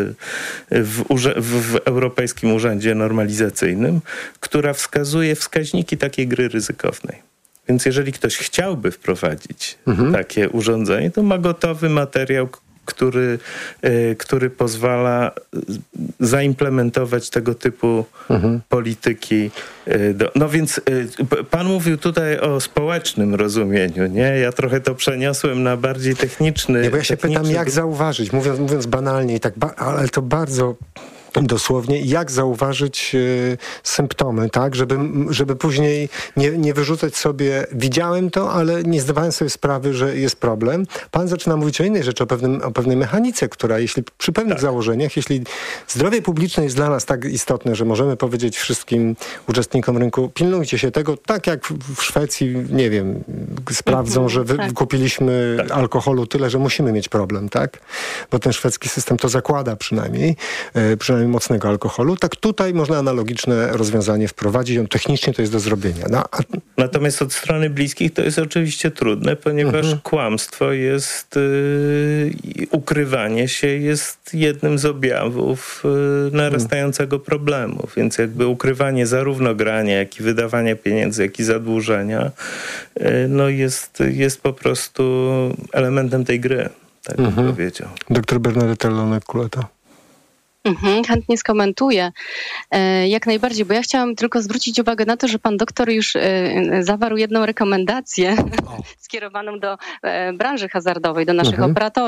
w Europejskim Urzędzie Normalizacyjnym, która wskazuje wskaźniki takiej gry ryzykownej. Więc jeżeli ktoś chciałby wprowadzić takie urządzenie, to ma gotowy materiał, który pozwala zaimplementować tego typu polityki. No więc pan mówił tutaj o społecznym rozumieniu, nie? Ja trochę to przeniosłem na bardziej techniczny. Bo ja się pytam, jak zauważyć, mówiąc banalnie, ale to bardzo dosłownie, jak zauważyć symptomy, tak, żeby później nie wyrzucać sobie, widziałem to, ale nie zdawałem sobie sprawy, że jest problem. Pan zaczyna mówić o innej rzeczy, o pewnej mechanice, która przy pewnych założeniach, jeśli zdrowie publiczne jest dla nas tak istotne, że możemy powiedzieć wszystkim uczestnikom rynku, pilnujcie się tego, tak jak w Szwecji, nie wiem, sprawdzą, że kupiliśmy alkoholu tyle, że musimy mieć problem, tak? Bo ten szwedzki system to zakłada przynajmniej mocnego alkoholu, tak tutaj można analogiczne rozwiązanie wprowadzić. Technicznie to jest do zrobienia. Natomiast od strony bliskich to jest oczywiście trudne, ponieważ kłamstwo jest, ukrywanie się jest jednym z objawów narastającego problemu. Więc jakby ukrywanie zarówno grania, jak i wydawania pieniędzy, jak i zadłużenia, no jest po prostu elementem tej gry, tak bym powiedział. Doktor Bernadetta Lonek-Kuleta. Chętnie skomentuję. Jak najbardziej, bo ja chciałam tylko zwrócić uwagę na to, że pan doktor już zawarł jedną rekomendację skierowaną do branży hazardowej, do naszych operatorów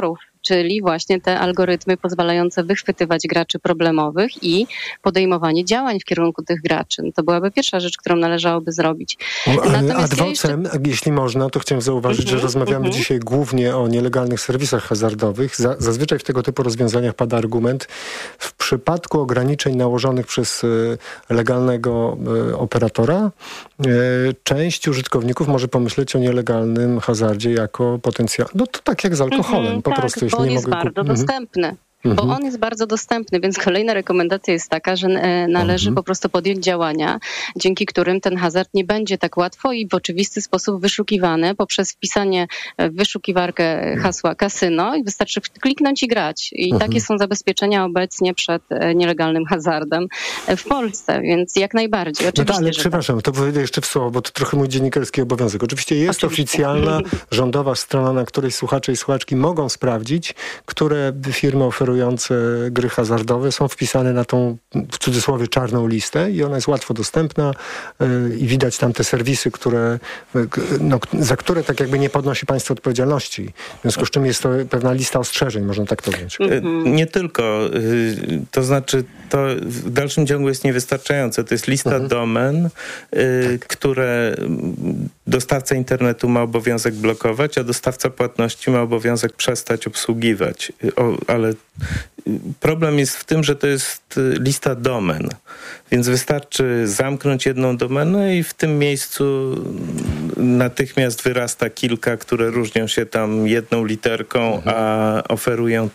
czyli właśnie te algorytmy pozwalające wychwytywać graczy problemowych i podejmowanie działań w kierunku tych graczy. To byłaby pierwsza rzecz, którą należałoby zrobić. Ad vocem, jeśli można, to chciałem zauważyć, że rozmawiamy dzisiaj głównie o nielegalnych serwisach hazardowych. Zazwyczaj w tego typu rozwiązaniach pada argument, w przypadku ograniczeń nałożonych przez legalnego operatora, część użytkowników może pomyśleć o nielegalnym hazardzie jako potencjał. No to tak jak z alkoholem, po prostu. Jeśli nie mogę bardzo dostępny. Bo on jest bardzo dostępny, więc kolejna rekomendacja jest taka, że należy po prostu podjąć działania, dzięki którym ten hazard nie będzie tak łatwo i w oczywisty sposób wyszukiwany poprzez wpisanie w wyszukiwarkę hasła kasyno i wystarczy kliknąć i grać. I takie są zabezpieczenia obecnie przed nielegalnym hazardem w Polsce, więc jak najbardziej. Oczywiście, ale przepraszam, to powiedzieć jeszcze w słowo, bo to trochę mój dziennikarski obowiązek. Oczywiście jest oficjalna, rządowa strona, na której słuchacze i słuchaczki mogą sprawdzić, które firmy oferujące gry hazardowe są wpisane na tą, w cudzysłowie, czarną listę i ona jest łatwo dostępna i widać tam te serwisy, za które tak jakby nie podnosi państwo odpowiedzialności. W związku z czym jest to pewna lista ostrzeżeń, można tak to wziąć. Nie tylko. To znaczy, to w dalszym ciągu jest niewystarczające. To jest lista domen, które dostawca internetu ma obowiązek blokować, a dostawca płatności ma obowiązek przestać obsługiwać. Ale problem jest w tym, że to jest lista domen, więc wystarczy zamknąć jedną domenę i w tym miejscu natychmiast wyrasta kilka, które różnią się tam jedną literką, a oferują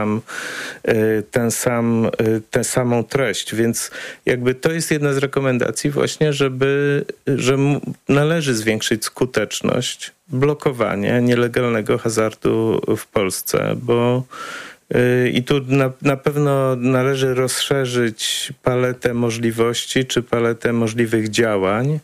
tę samą treść. Więc jakby to jest jedna z rekomendacji właśnie, że należy zwiększyć skuteczność blokowania nielegalnego hazardu w Polsce, bo i tu na pewno należy rozszerzyć paletę możliwości czy paletę możliwych działań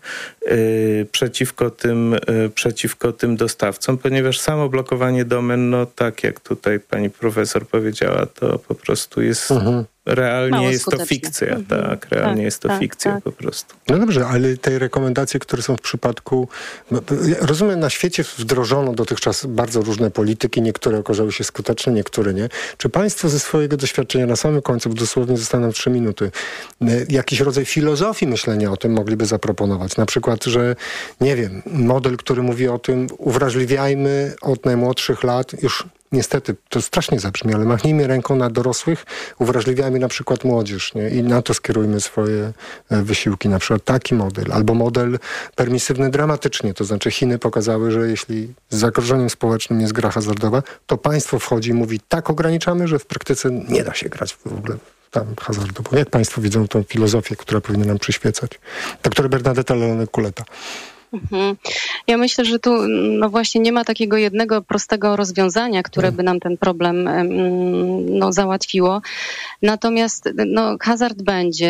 przeciwko tym dostawcom, ponieważ samo blokowanie domen, no tak jak tutaj pani profesor powiedziała, to po prostu jest... Realnie jest to fikcja, tak. Realnie jest to fikcja po prostu. No dobrze, ale te rekomendacje, które są w przypadku... Rozumiem, na świecie wdrożono dotychczas bardzo różne polityki, niektóre okazały się skuteczne, niektóre nie. Czy państwo ze swojego doświadczenia na samym końcu, bo dosłownie zostaną 3 minuty, jakiś rodzaj filozofii myślenia o tym mogliby zaproponować? Na przykład, że nie wiem, model, który mówi o tym, uwrażliwiajmy od najmłodszych lat, już niestety, to strasznie zabrzmi, ale machnijmy ręką na dorosłych, uwrażliwiajmy na przykład młodzież, nie? I na to skierujmy swoje wysiłki. Na przykład taki model. Albo model permisywny dramatycznie. To znaczy Chiny pokazały, że jeśli z zagrożeniem społecznym jest gra hazardowa, to państwo wchodzi i mówi, tak ograniczamy, że w praktyce nie da się grać w ogóle tam hazardu. Bo jak państwo widzą tą filozofię, która powinna nam przyświecać? Doktor Bernadetta Leone-Kuleta. Ja myślę, że tu no właśnie nie ma takiego jednego prostego rozwiązania, które by nam ten problem załatwiło. Natomiast hazard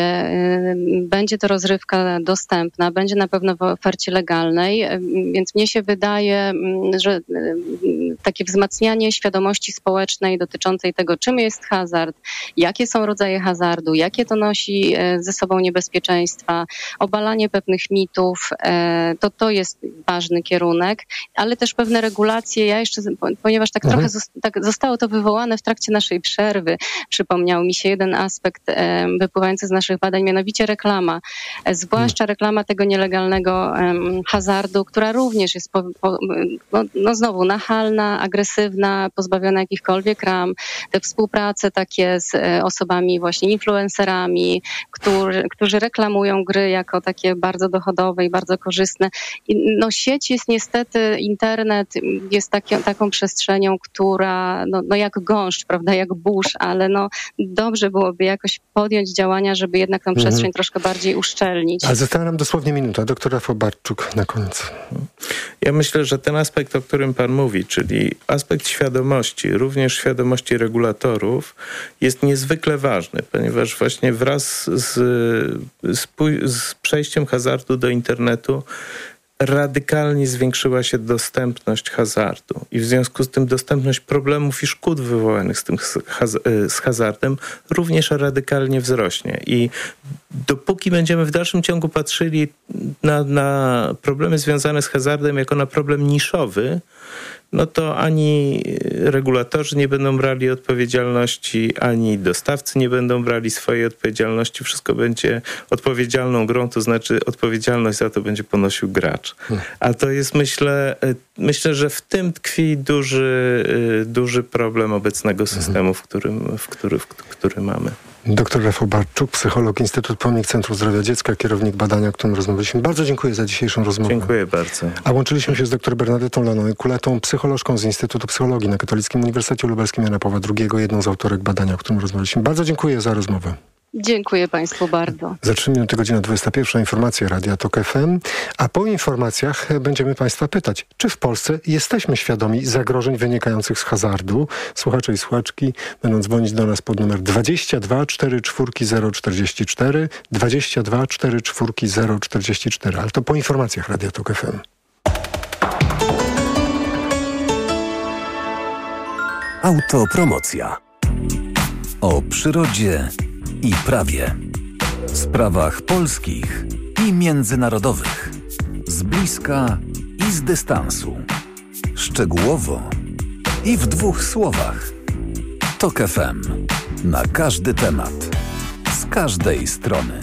będzie to rozrywka dostępna, będzie na pewno w ofercie legalnej, więc mnie się wydaje, że takie wzmacnianie świadomości społecznej dotyczącej tego, czym jest hazard, jakie są rodzaje hazardu, jakie to nosi ze sobą niebezpieczeństwa, obalanie pewnych mitów, to jest ważny kierunek, ale też pewne regulacje. Ja jeszcze, ponieważ tak trochę zostało to wywołane w trakcie naszej przerwy, przypomniał mi się jeden aspekt wypływający z naszych badań, mianowicie reklama. Zwłaszcza reklama tego nielegalnego hazardu, która również jest znowu nachalna, agresywna, pozbawiona jakichkolwiek ram. Te współprace takie z osobami właśnie influencerami, którzy reklamują gry jako takie bardzo dochodowe i bardzo korzystne. Sieć jest niestety, internet jest taką przestrzenią, która jak gąszcz, prawda, jak burz, ale dobrze byłoby jakoś podjąć działania, żeby jednak tę przestrzeń troszkę bardziej uszczelnić. Ale została nam dosłownie minuta. Doktor Rafał Bartczuk na koniec. Ja myślę, że ten aspekt, o którym pan mówi, czyli aspekt świadomości, również świadomości regulatorów, jest niezwykle ważny, ponieważ właśnie wraz z przejściem hazardu do internetu radykalnie zwiększyła się dostępność hazardu i w związku z tym dostępność problemów i szkód wywołanych z hazardem również radykalnie wzrośnie. I dopóki będziemy w dalszym ciągu patrzyli na problemy związane z hazardem jako na problem niszowy, no to ani regulatorzy nie będą brali odpowiedzialności, ani dostawcy nie będą brali swojej odpowiedzialności. Wszystko będzie odpowiedzialną grą, to znaczy odpowiedzialność za to będzie ponosił gracz. A to jest, myślę, że w tym tkwi duży problem obecnego systemu, który mamy. Dr Rafał Barczuk, psycholog, Instytut Pomnik Centrum Zdrowia Dziecka, kierownik badania, o którym rozmawialiśmy. Bardzo dziękuję za dzisiejszą rozmowę. Dziękuję bardzo. A łączyliśmy się z dr Bernadetą Lanoy-Kuletą, psycholożką z Instytutu Psychologii na Katolickim Uniwersytecie Lubelskim Jana Pawła II, jedną z autorek badania, o którym rozmawialiśmy. Bardzo dziękuję za rozmowę. Dziękuję Państwu bardzo. Za 3 minuty godzina 21. Informacje Radia Tok FM. A po informacjach będziemy Państwa pytać, czy w Polsce jesteśmy świadomi zagrożeń wynikających z hazardu. Słuchacze i słuchaczki będą dzwonić do nas pod numer 22 44 044 22 44 044. Ale to po informacjach Radia Tok FM. Autopromocja. O przyrodzie i prawie. Sprawach polskich i międzynarodowych. Z bliska i z dystansu. Szczegółowo i w 2 słowach. Tok FM. Na każdy temat. Z każdej strony.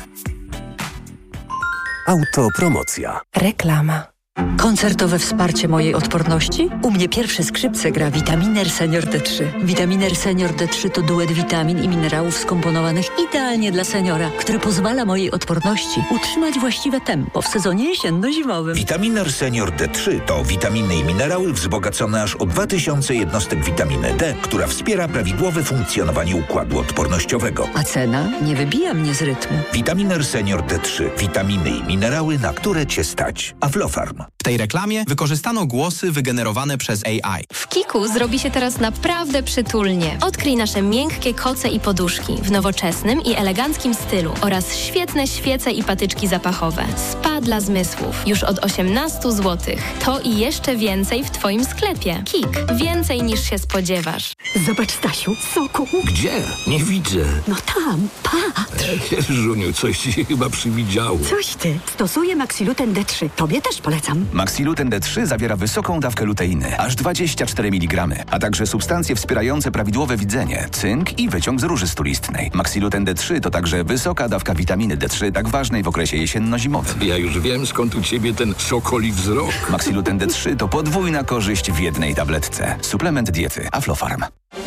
Autopromocja. Reklama. Koncertowe wsparcie mojej odporności? U mnie pierwsze skrzypce gra Vitaminer Senior D3. Vitaminer Senior D3 to duet witamin i minerałów skomponowanych idealnie dla seniora, który pozwala mojej odporności utrzymać właściwe tempo w sezonie jesienno-zimowym. Vitaminer Senior D3 to witaminy i minerały wzbogacone aż o 2000 jednostek witaminy D, która wspiera prawidłowe funkcjonowanie układu odpornościowego. A cena nie wybija mnie z rytmu. Vitaminer Senior D3. Witaminy i minerały, na które Cię stać. Aflofarm. W tej reklamie wykorzystano głosy wygenerowane przez AI. W Kiku zrobi się teraz naprawdę przytulnie. Odkryj nasze miękkie koce i poduszki w nowoczesnym i eleganckim stylu oraz świetne świece i patyczki zapachowe. Spa dla zmysłów już od 18 zł. To i jeszcze więcej w Twoim sklepie. Kik. Więcej niż się spodziewasz. Zobacz, Stasiu, soku. Gdzie? Nie widzę. No tam, patrz. Żuniu, coś ci się chyba przywidziało. Coś ty. Stosuję Maxiluten D3. Tobie też polecam. Maxiluten D3 zawiera wysoką dawkę luteiny, aż 24 mg, a także substancje wspierające prawidłowe widzenie, cynk i wyciąg z róży stulistnej. Maxiluten D3 to także wysoka dawka witaminy D3, tak ważnej w okresie jesienno-zimowym. Ja już wiem, skąd u ciebie ten sokoli wzrok. Maxiluten D3 to podwójna korzyść w jednej tabletce. Suplement diety Aflofarm.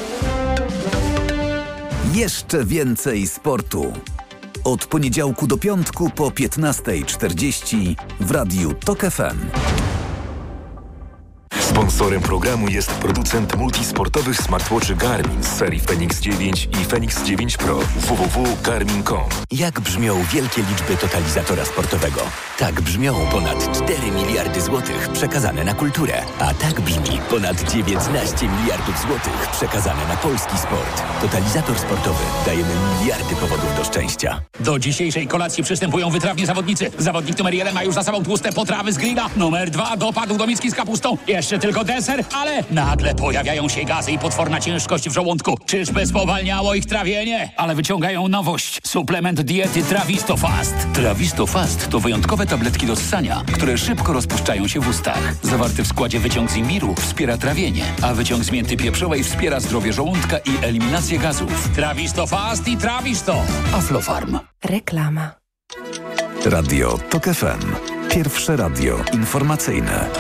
Jeszcze więcej sportu. Od poniedziałku do piątku po 15:40 w Radiu Tok FM. Sponsorem programu jest producent multisportowych smartwatchy Garmin z serii Fenix 9 i Fenix 9 Pro. www.garmin.com. Jak brzmią wielkie liczby totalizatora sportowego? Tak brzmią ponad 4 miliardy złotych przekazane na kulturę. A tak brzmi ponad 19 miliardów złotych przekazane na polski sport. Totalizator sportowy. Dajemy miliardy powodów do szczęścia. Do dzisiejszej kolacji przystępują wytrawni zawodnicy. Zawodnik numer 1 ma już za sobą tłuste potrawy z grilla. Numer 2 dopadł do miski z kapustą. Jeszcze tylko deser, ale nagle pojawiają się gazy i potworna ciężkość w żołądku. Czyżby spowalniało ich trawienie? Ale wyciągają nowość. Suplement diety Travistofast. Travistofast to wyjątkowe tabletki do ssania, które szybko rozpuszczają się w ustach. Zawarty w składzie wyciąg z imbiru wspiera trawienie, a wyciąg z mięty pieprzowej wspiera zdrowie żołądka i eliminację gazów. Travistofast i Travisto. Aflofarm. Reklama. Radio Tok FM. Pierwsze radio informacyjne.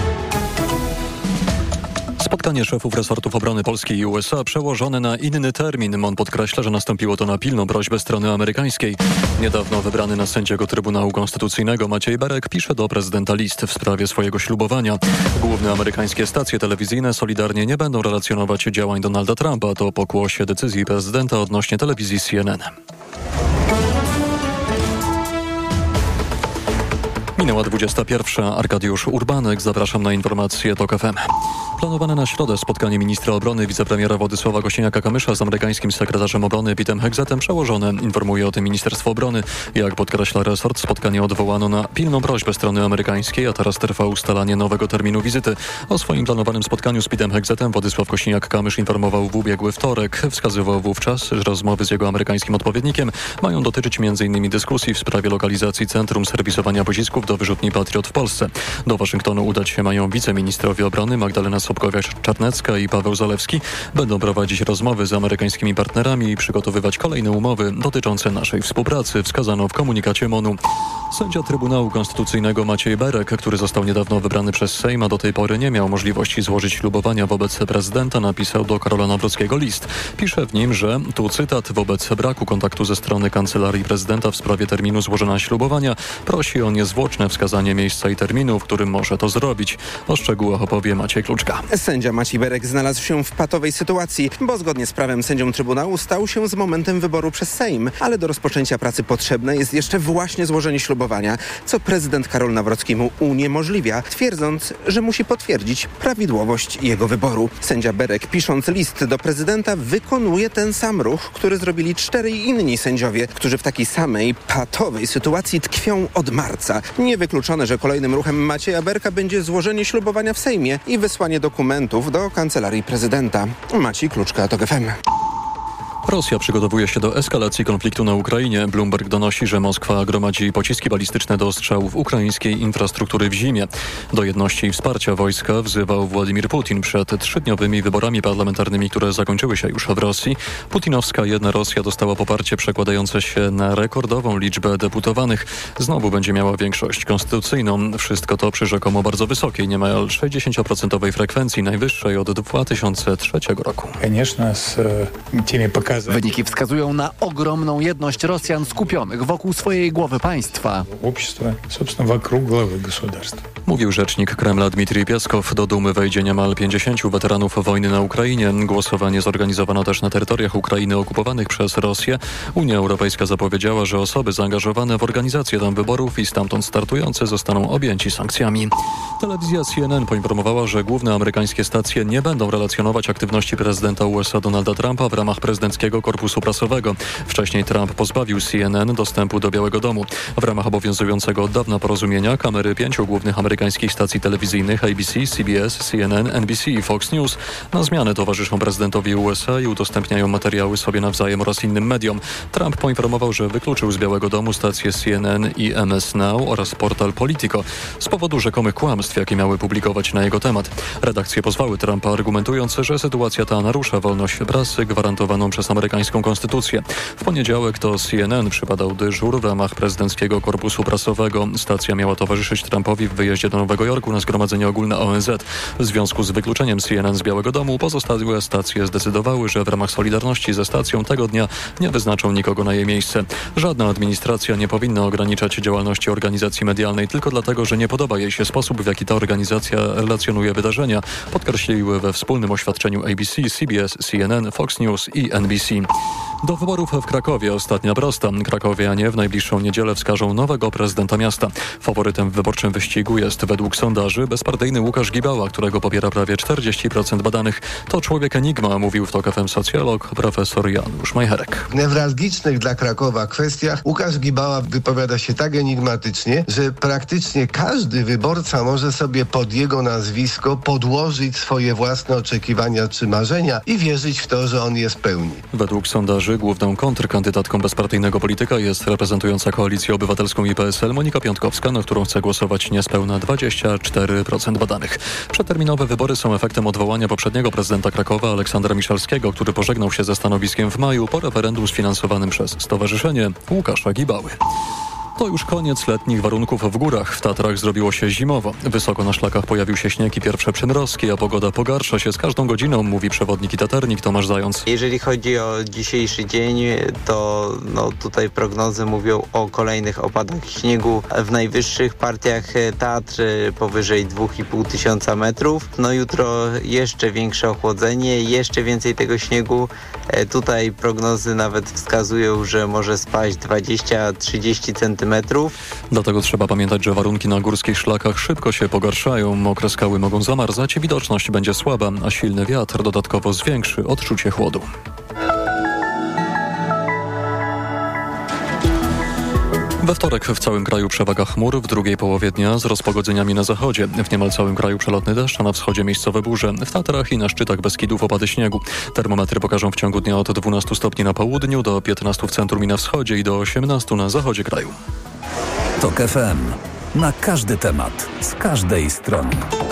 Spotkanie szefów resortów obrony Polski i USA przełożone na inny termin. MON podkreśla, że nastąpiło to na pilną prośbę strony amerykańskiej. Niedawno wybrany na sędziego Trybunału Konstytucyjnego Maciej Berek pisze do prezydenta list w sprawie swojego ślubowania. Główne amerykańskie stacje telewizyjne solidarnie nie będą relacjonować działań Donalda Trumpa. To pokłosie decyzji prezydenta odnośnie telewizji CNN. Minęła 21. Arkadiusz Urbanek. Zapraszam na informacje TOK FM. Planowane na środę spotkanie ministra obrony wicepremiera Władysława Kosiniaka-Kamysza z amerykańskim sekretarzem obrony Pete'em Hegzetem przełożone. Informuje o tym Ministerstwo Obrony. Jak podkreśla resort, spotkanie odwołano na pilną prośbę strony amerykańskiej, a teraz trwa ustalanie nowego terminu wizyty. O swoim planowanym spotkaniu z Pete'em Hegzetem Władysław Kosiniak-Kamysz informował w ubiegły wtorek. Wskazywał wówczas, że rozmowy z jego amerykańskim odpowiednikiem mają dotyczyć m.in. dyskusji w sprawie lokalizacji centrum serwisowania pocisków do do wyrzutni Patriot w Polsce. Do Waszyngtonu udać się mają wiceministrowie obrony Magdalena Sobkowiak-Czarnecka i Paweł Zalewski. Będą prowadzić rozmowy z amerykańskimi partnerami i przygotowywać kolejne umowy dotyczące naszej współpracy, wskazano w komunikacie MONU. Sędzia Trybunału Konstytucyjnego Maciej Berek, który został niedawno wybrany przez Sejm, a do tej pory nie miał możliwości złożyć ślubowania wobec prezydenta, napisał do Karola Nawrockiego list. Pisze w nim, że, tu cytat, wobec braku kontaktu ze strony Kancelarii Prezydenta w sprawie terminu złożenia ślubowania prosi o niezwłoczne wskazanie miejsca i terminu, w którym może to zrobić. O szczegółach opowie Maciej Kluczka. Sędzia Maciej Berek znalazł się w patowej sytuacji, bo zgodnie z prawem sędzią Trybunału stał się z momentem wyboru przez Sejm, ale do rozpoczęcia pracy potrzebne jest jeszcze właśnie złożenie ślubowania, co prezydent Karol Nawrocki mu uniemożliwia, twierdząc, że musi potwierdzić prawidłowość jego wyboru. Sędzia Berek, pisząc list do prezydenta, wykonuje ten sam ruch, który zrobili 4 inni sędziowie, którzy w takiej samej patowej sytuacji tkwią od marca. Niewykluczone, że kolejnym ruchem Macieja Berka będzie złożenie ślubowania w Sejmie i wysłanie dokumentów do Kancelarii Prezydenta. Maciej Kluczka, TOK FM. Rosja przygotowuje się do eskalacji konfliktu na Ukrainie. Bloomberg donosi, że Moskwa gromadzi pociski balistyczne do ostrzałów ukraińskiej infrastruktury w zimie. Do jedności i wsparcia wojska wzywał Władimir Putin przed 3-dniowymi wyborami parlamentarnymi, które zakończyły się już w Rosji. Putinowska jedna Rosja dostała poparcie przekładające się na rekordową liczbę deputowanych. Znowu będzie miała większość konstytucyjną. Wszystko to przy rzekomo bardzo wysokiej, niemal 60% frekwencji, najwyższej od 2003 roku. Wyniki wskazują na ogromną jedność Rosjan skupionych wokół swojej głowy państwa. Mówił rzecznik Kremla Dmitrij Pieskow. Do Dumy wejdzie niemal 50 weteranów wojny na Ukrainie. Głosowanie zorganizowano też na terytoriach Ukrainy okupowanych przez Rosję. Unia Europejska zapowiedziała, że osoby zaangażowane w organizację tam wyborów i stamtąd startujące zostaną objęci sankcjami. Telewizja CNN poinformowała, że główne amerykańskie stacje nie będą relacjonować aktywności prezydenta USA Donalda Trumpa w ramach prezydenckiego korpusu prasowego. Wcześniej Trump pozbawił CNN dostępu do Białego Domu. W ramach obowiązującego od dawna porozumienia kamery 5 głównych amerykańskich stacji telewizyjnych ABC, CBS, CNN, NBC i Fox News na zmianę towarzyszą prezydentowi USA i udostępniają materiały sobie nawzajem oraz innym mediom. Trump poinformował, że wykluczył z Białego Domu stacje CNN i MS Now oraz portal Politico z powodu rzekomych kłamstw, jakie miały publikować na jego temat. Redakcje pozwały Trumpa, argumentując, że sytuacja ta narusza wolność prasy gwarantowaną przez amerykańską konstytucję. W poniedziałek to CNN przypadał dyżur w ramach prezydenckiego korpusu prasowego. Stacja miała towarzyszyć Trumpowi w wyjeździe do Nowego Jorku na zgromadzenie ogólne ONZ. W związku z wykluczeniem CNN z Białego Domu pozostałe stacje zdecydowały, że w ramach solidarności ze stacją tego dnia nie wyznaczą nikogo na jej miejsce. Żadna administracja nie powinna ograniczać działalności organizacji medialnej tylko dlatego, że nie podoba jej się sposób, w jaki ta organizacja relacjonuje wydarzenia, podkreśliły we wspólnym oświadczeniu ABC, CBS, CNN, Fox News i NBC. Do wyborów w Krakowie ostatnia prosta. Krakowianie w najbliższą niedzielę wskażą nowego prezydenta miasta. Faworytem w wyborczym wyścigu jest według sondaży bezpartyjny Łukasz Gibała, którego popiera prawie 40% badanych. To człowiek enigma, mówił w TOK FM socjolog profesor Janusz Majcherek. W newralgicznych dla Krakowa kwestiach Łukasz Gibała wypowiada się tak enigmatycznie, że praktycznie każdy wyborca może sobie pod jego nazwisko podłożyć swoje własne oczekiwania czy marzenia i wierzyć w to, że on je spełni. Według sondaży główną kontrkandydatką bezpartyjnego polityka jest reprezentująca Koalicję Obywatelską i PSL Monika Piątkowska, na którą chce głosować niespełna 24% badanych. Przedterminowe wybory są efektem odwołania poprzedniego prezydenta Krakowa Aleksandra Miszalskiego, który pożegnał się ze stanowiskiem w maju po referendum sfinansowanym przez Stowarzyszenie Łukasza Gibały. To już koniec letnich warunków w górach. W Tatrach zrobiło się zimowo. Wysoko na szlakach pojawił się śnieg i pierwsze przymrozki, a pogoda pogarsza się z każdą godziną, mówi przewodnik i taternik Tomasz Zając. Jeżeli chodzi o dzisiejszy dzień, to tutaj prognozy mówią o kolejnych opadach śniegu w najwyższych partiach Tatr powyżej 2500 metrów. Jutro jeszcze większe ochłodzenie, jeszcze więcej tego śniegu. Tutaj prognozy nawet wskazują, że może spaść 20-30 cm. Dlatego trzeba pamiętać, że warunki na górskich szlakach szybko się pogarszają. Mokre skały mogą zamarzać, widoczność będzie słaba, a silny wiatr dodatkowo zwiększy odczucie chłodu. We wtorek w całym kraju przewaga chmur, w drugiej połowie dnia z rozpogodzeniami na zachodzie. W niemal całym kraju przelotny deszcz, a na wschodzie miejscowe burze. W Tatrach i na szczytach Beskidów opady śniegu. Termometry pokażą w ciągu dnia od 12 stopni na południu, do 15 w centrum i na wschodzie i do 18 na zachodzie kraju. TOK FM. na każdy temat, z każdej strony.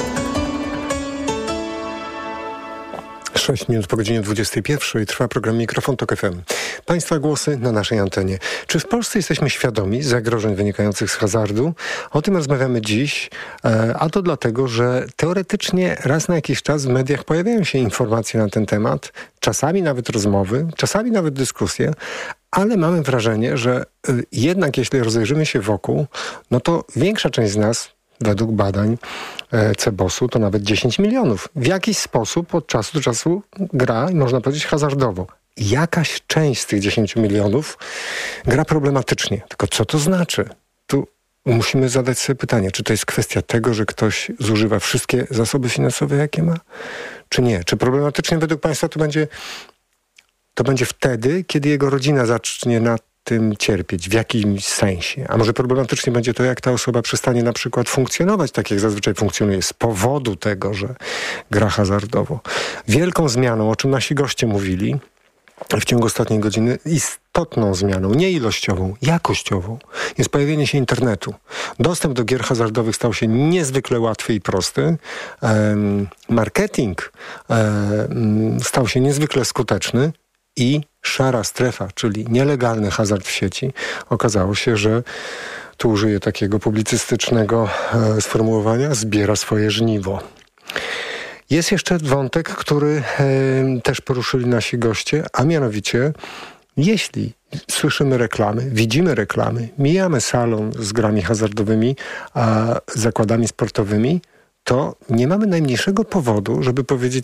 6 minut po godzinie 21 trwa program Mikrofon Tok FM. Państwa głosy na naszej antenie. Czy w Polsce jesteśmy świadomi zagrożeń wynikających z hazardu? O tym rozmawiamy dziś, a to dlatego, że teoretycznie raz na jakiś czas w mediach pojawiają się informacje na ten temat, czasami nawet rozmowy, czasami nawet dyskusje, ale mamy wrażenie, że jednak jeśli rozejrzymy się wokół, no to większa część z nas, według badań CBOS-u, to nawet 10 milionów. W jakiś sposób od czasu do czasu gra, można powiedzieć, hazardowo. Jakaś część z tych 10 milionów gra problematycznie. Tylko co to znaczy? Tu musimy zadać sobie pytanie, czy to jest kwestia tego, że ktoś zużywa wszystkie zasoby finansowe, jakie ma, czy nie? Czy problematycznie według Państwa to będzie wtedy, kiedy jego rodzina zacznie na tym cierpieć w jakimś sensie. A może problematycznie będzie to, jak ta osoba przestanie na przykład funkcjonować tak, jak zazwyczaj funkcjonuje, z powodu tego, że gra hazardowo. Wielką zmianą, o czym nasi goście mówili w ciągu ostatniej godziny, istotną zmianą, nie ilościową, jakościową, jest pojawienie się internetu. Dostęp do gier hazardowych stał się niezwykle łatwy i prosty. Marketing stał się niezwykle skuteczny. I szara strefa, czyli nielegalny hazard w sieci, okazało się, że tu użyję takiego publicystycznego sformułowania, zbiera swoje żniwo. Jest jeszcze wątek, który też poruszyli nasi goście, a mianowicie, jeśli słyszymy reklamy, widzimy reklamy, mijamy salon z grami hazardowymi, zakładami sportowymi, to nie mamy najmniejszego powodu, żeby powiedzieć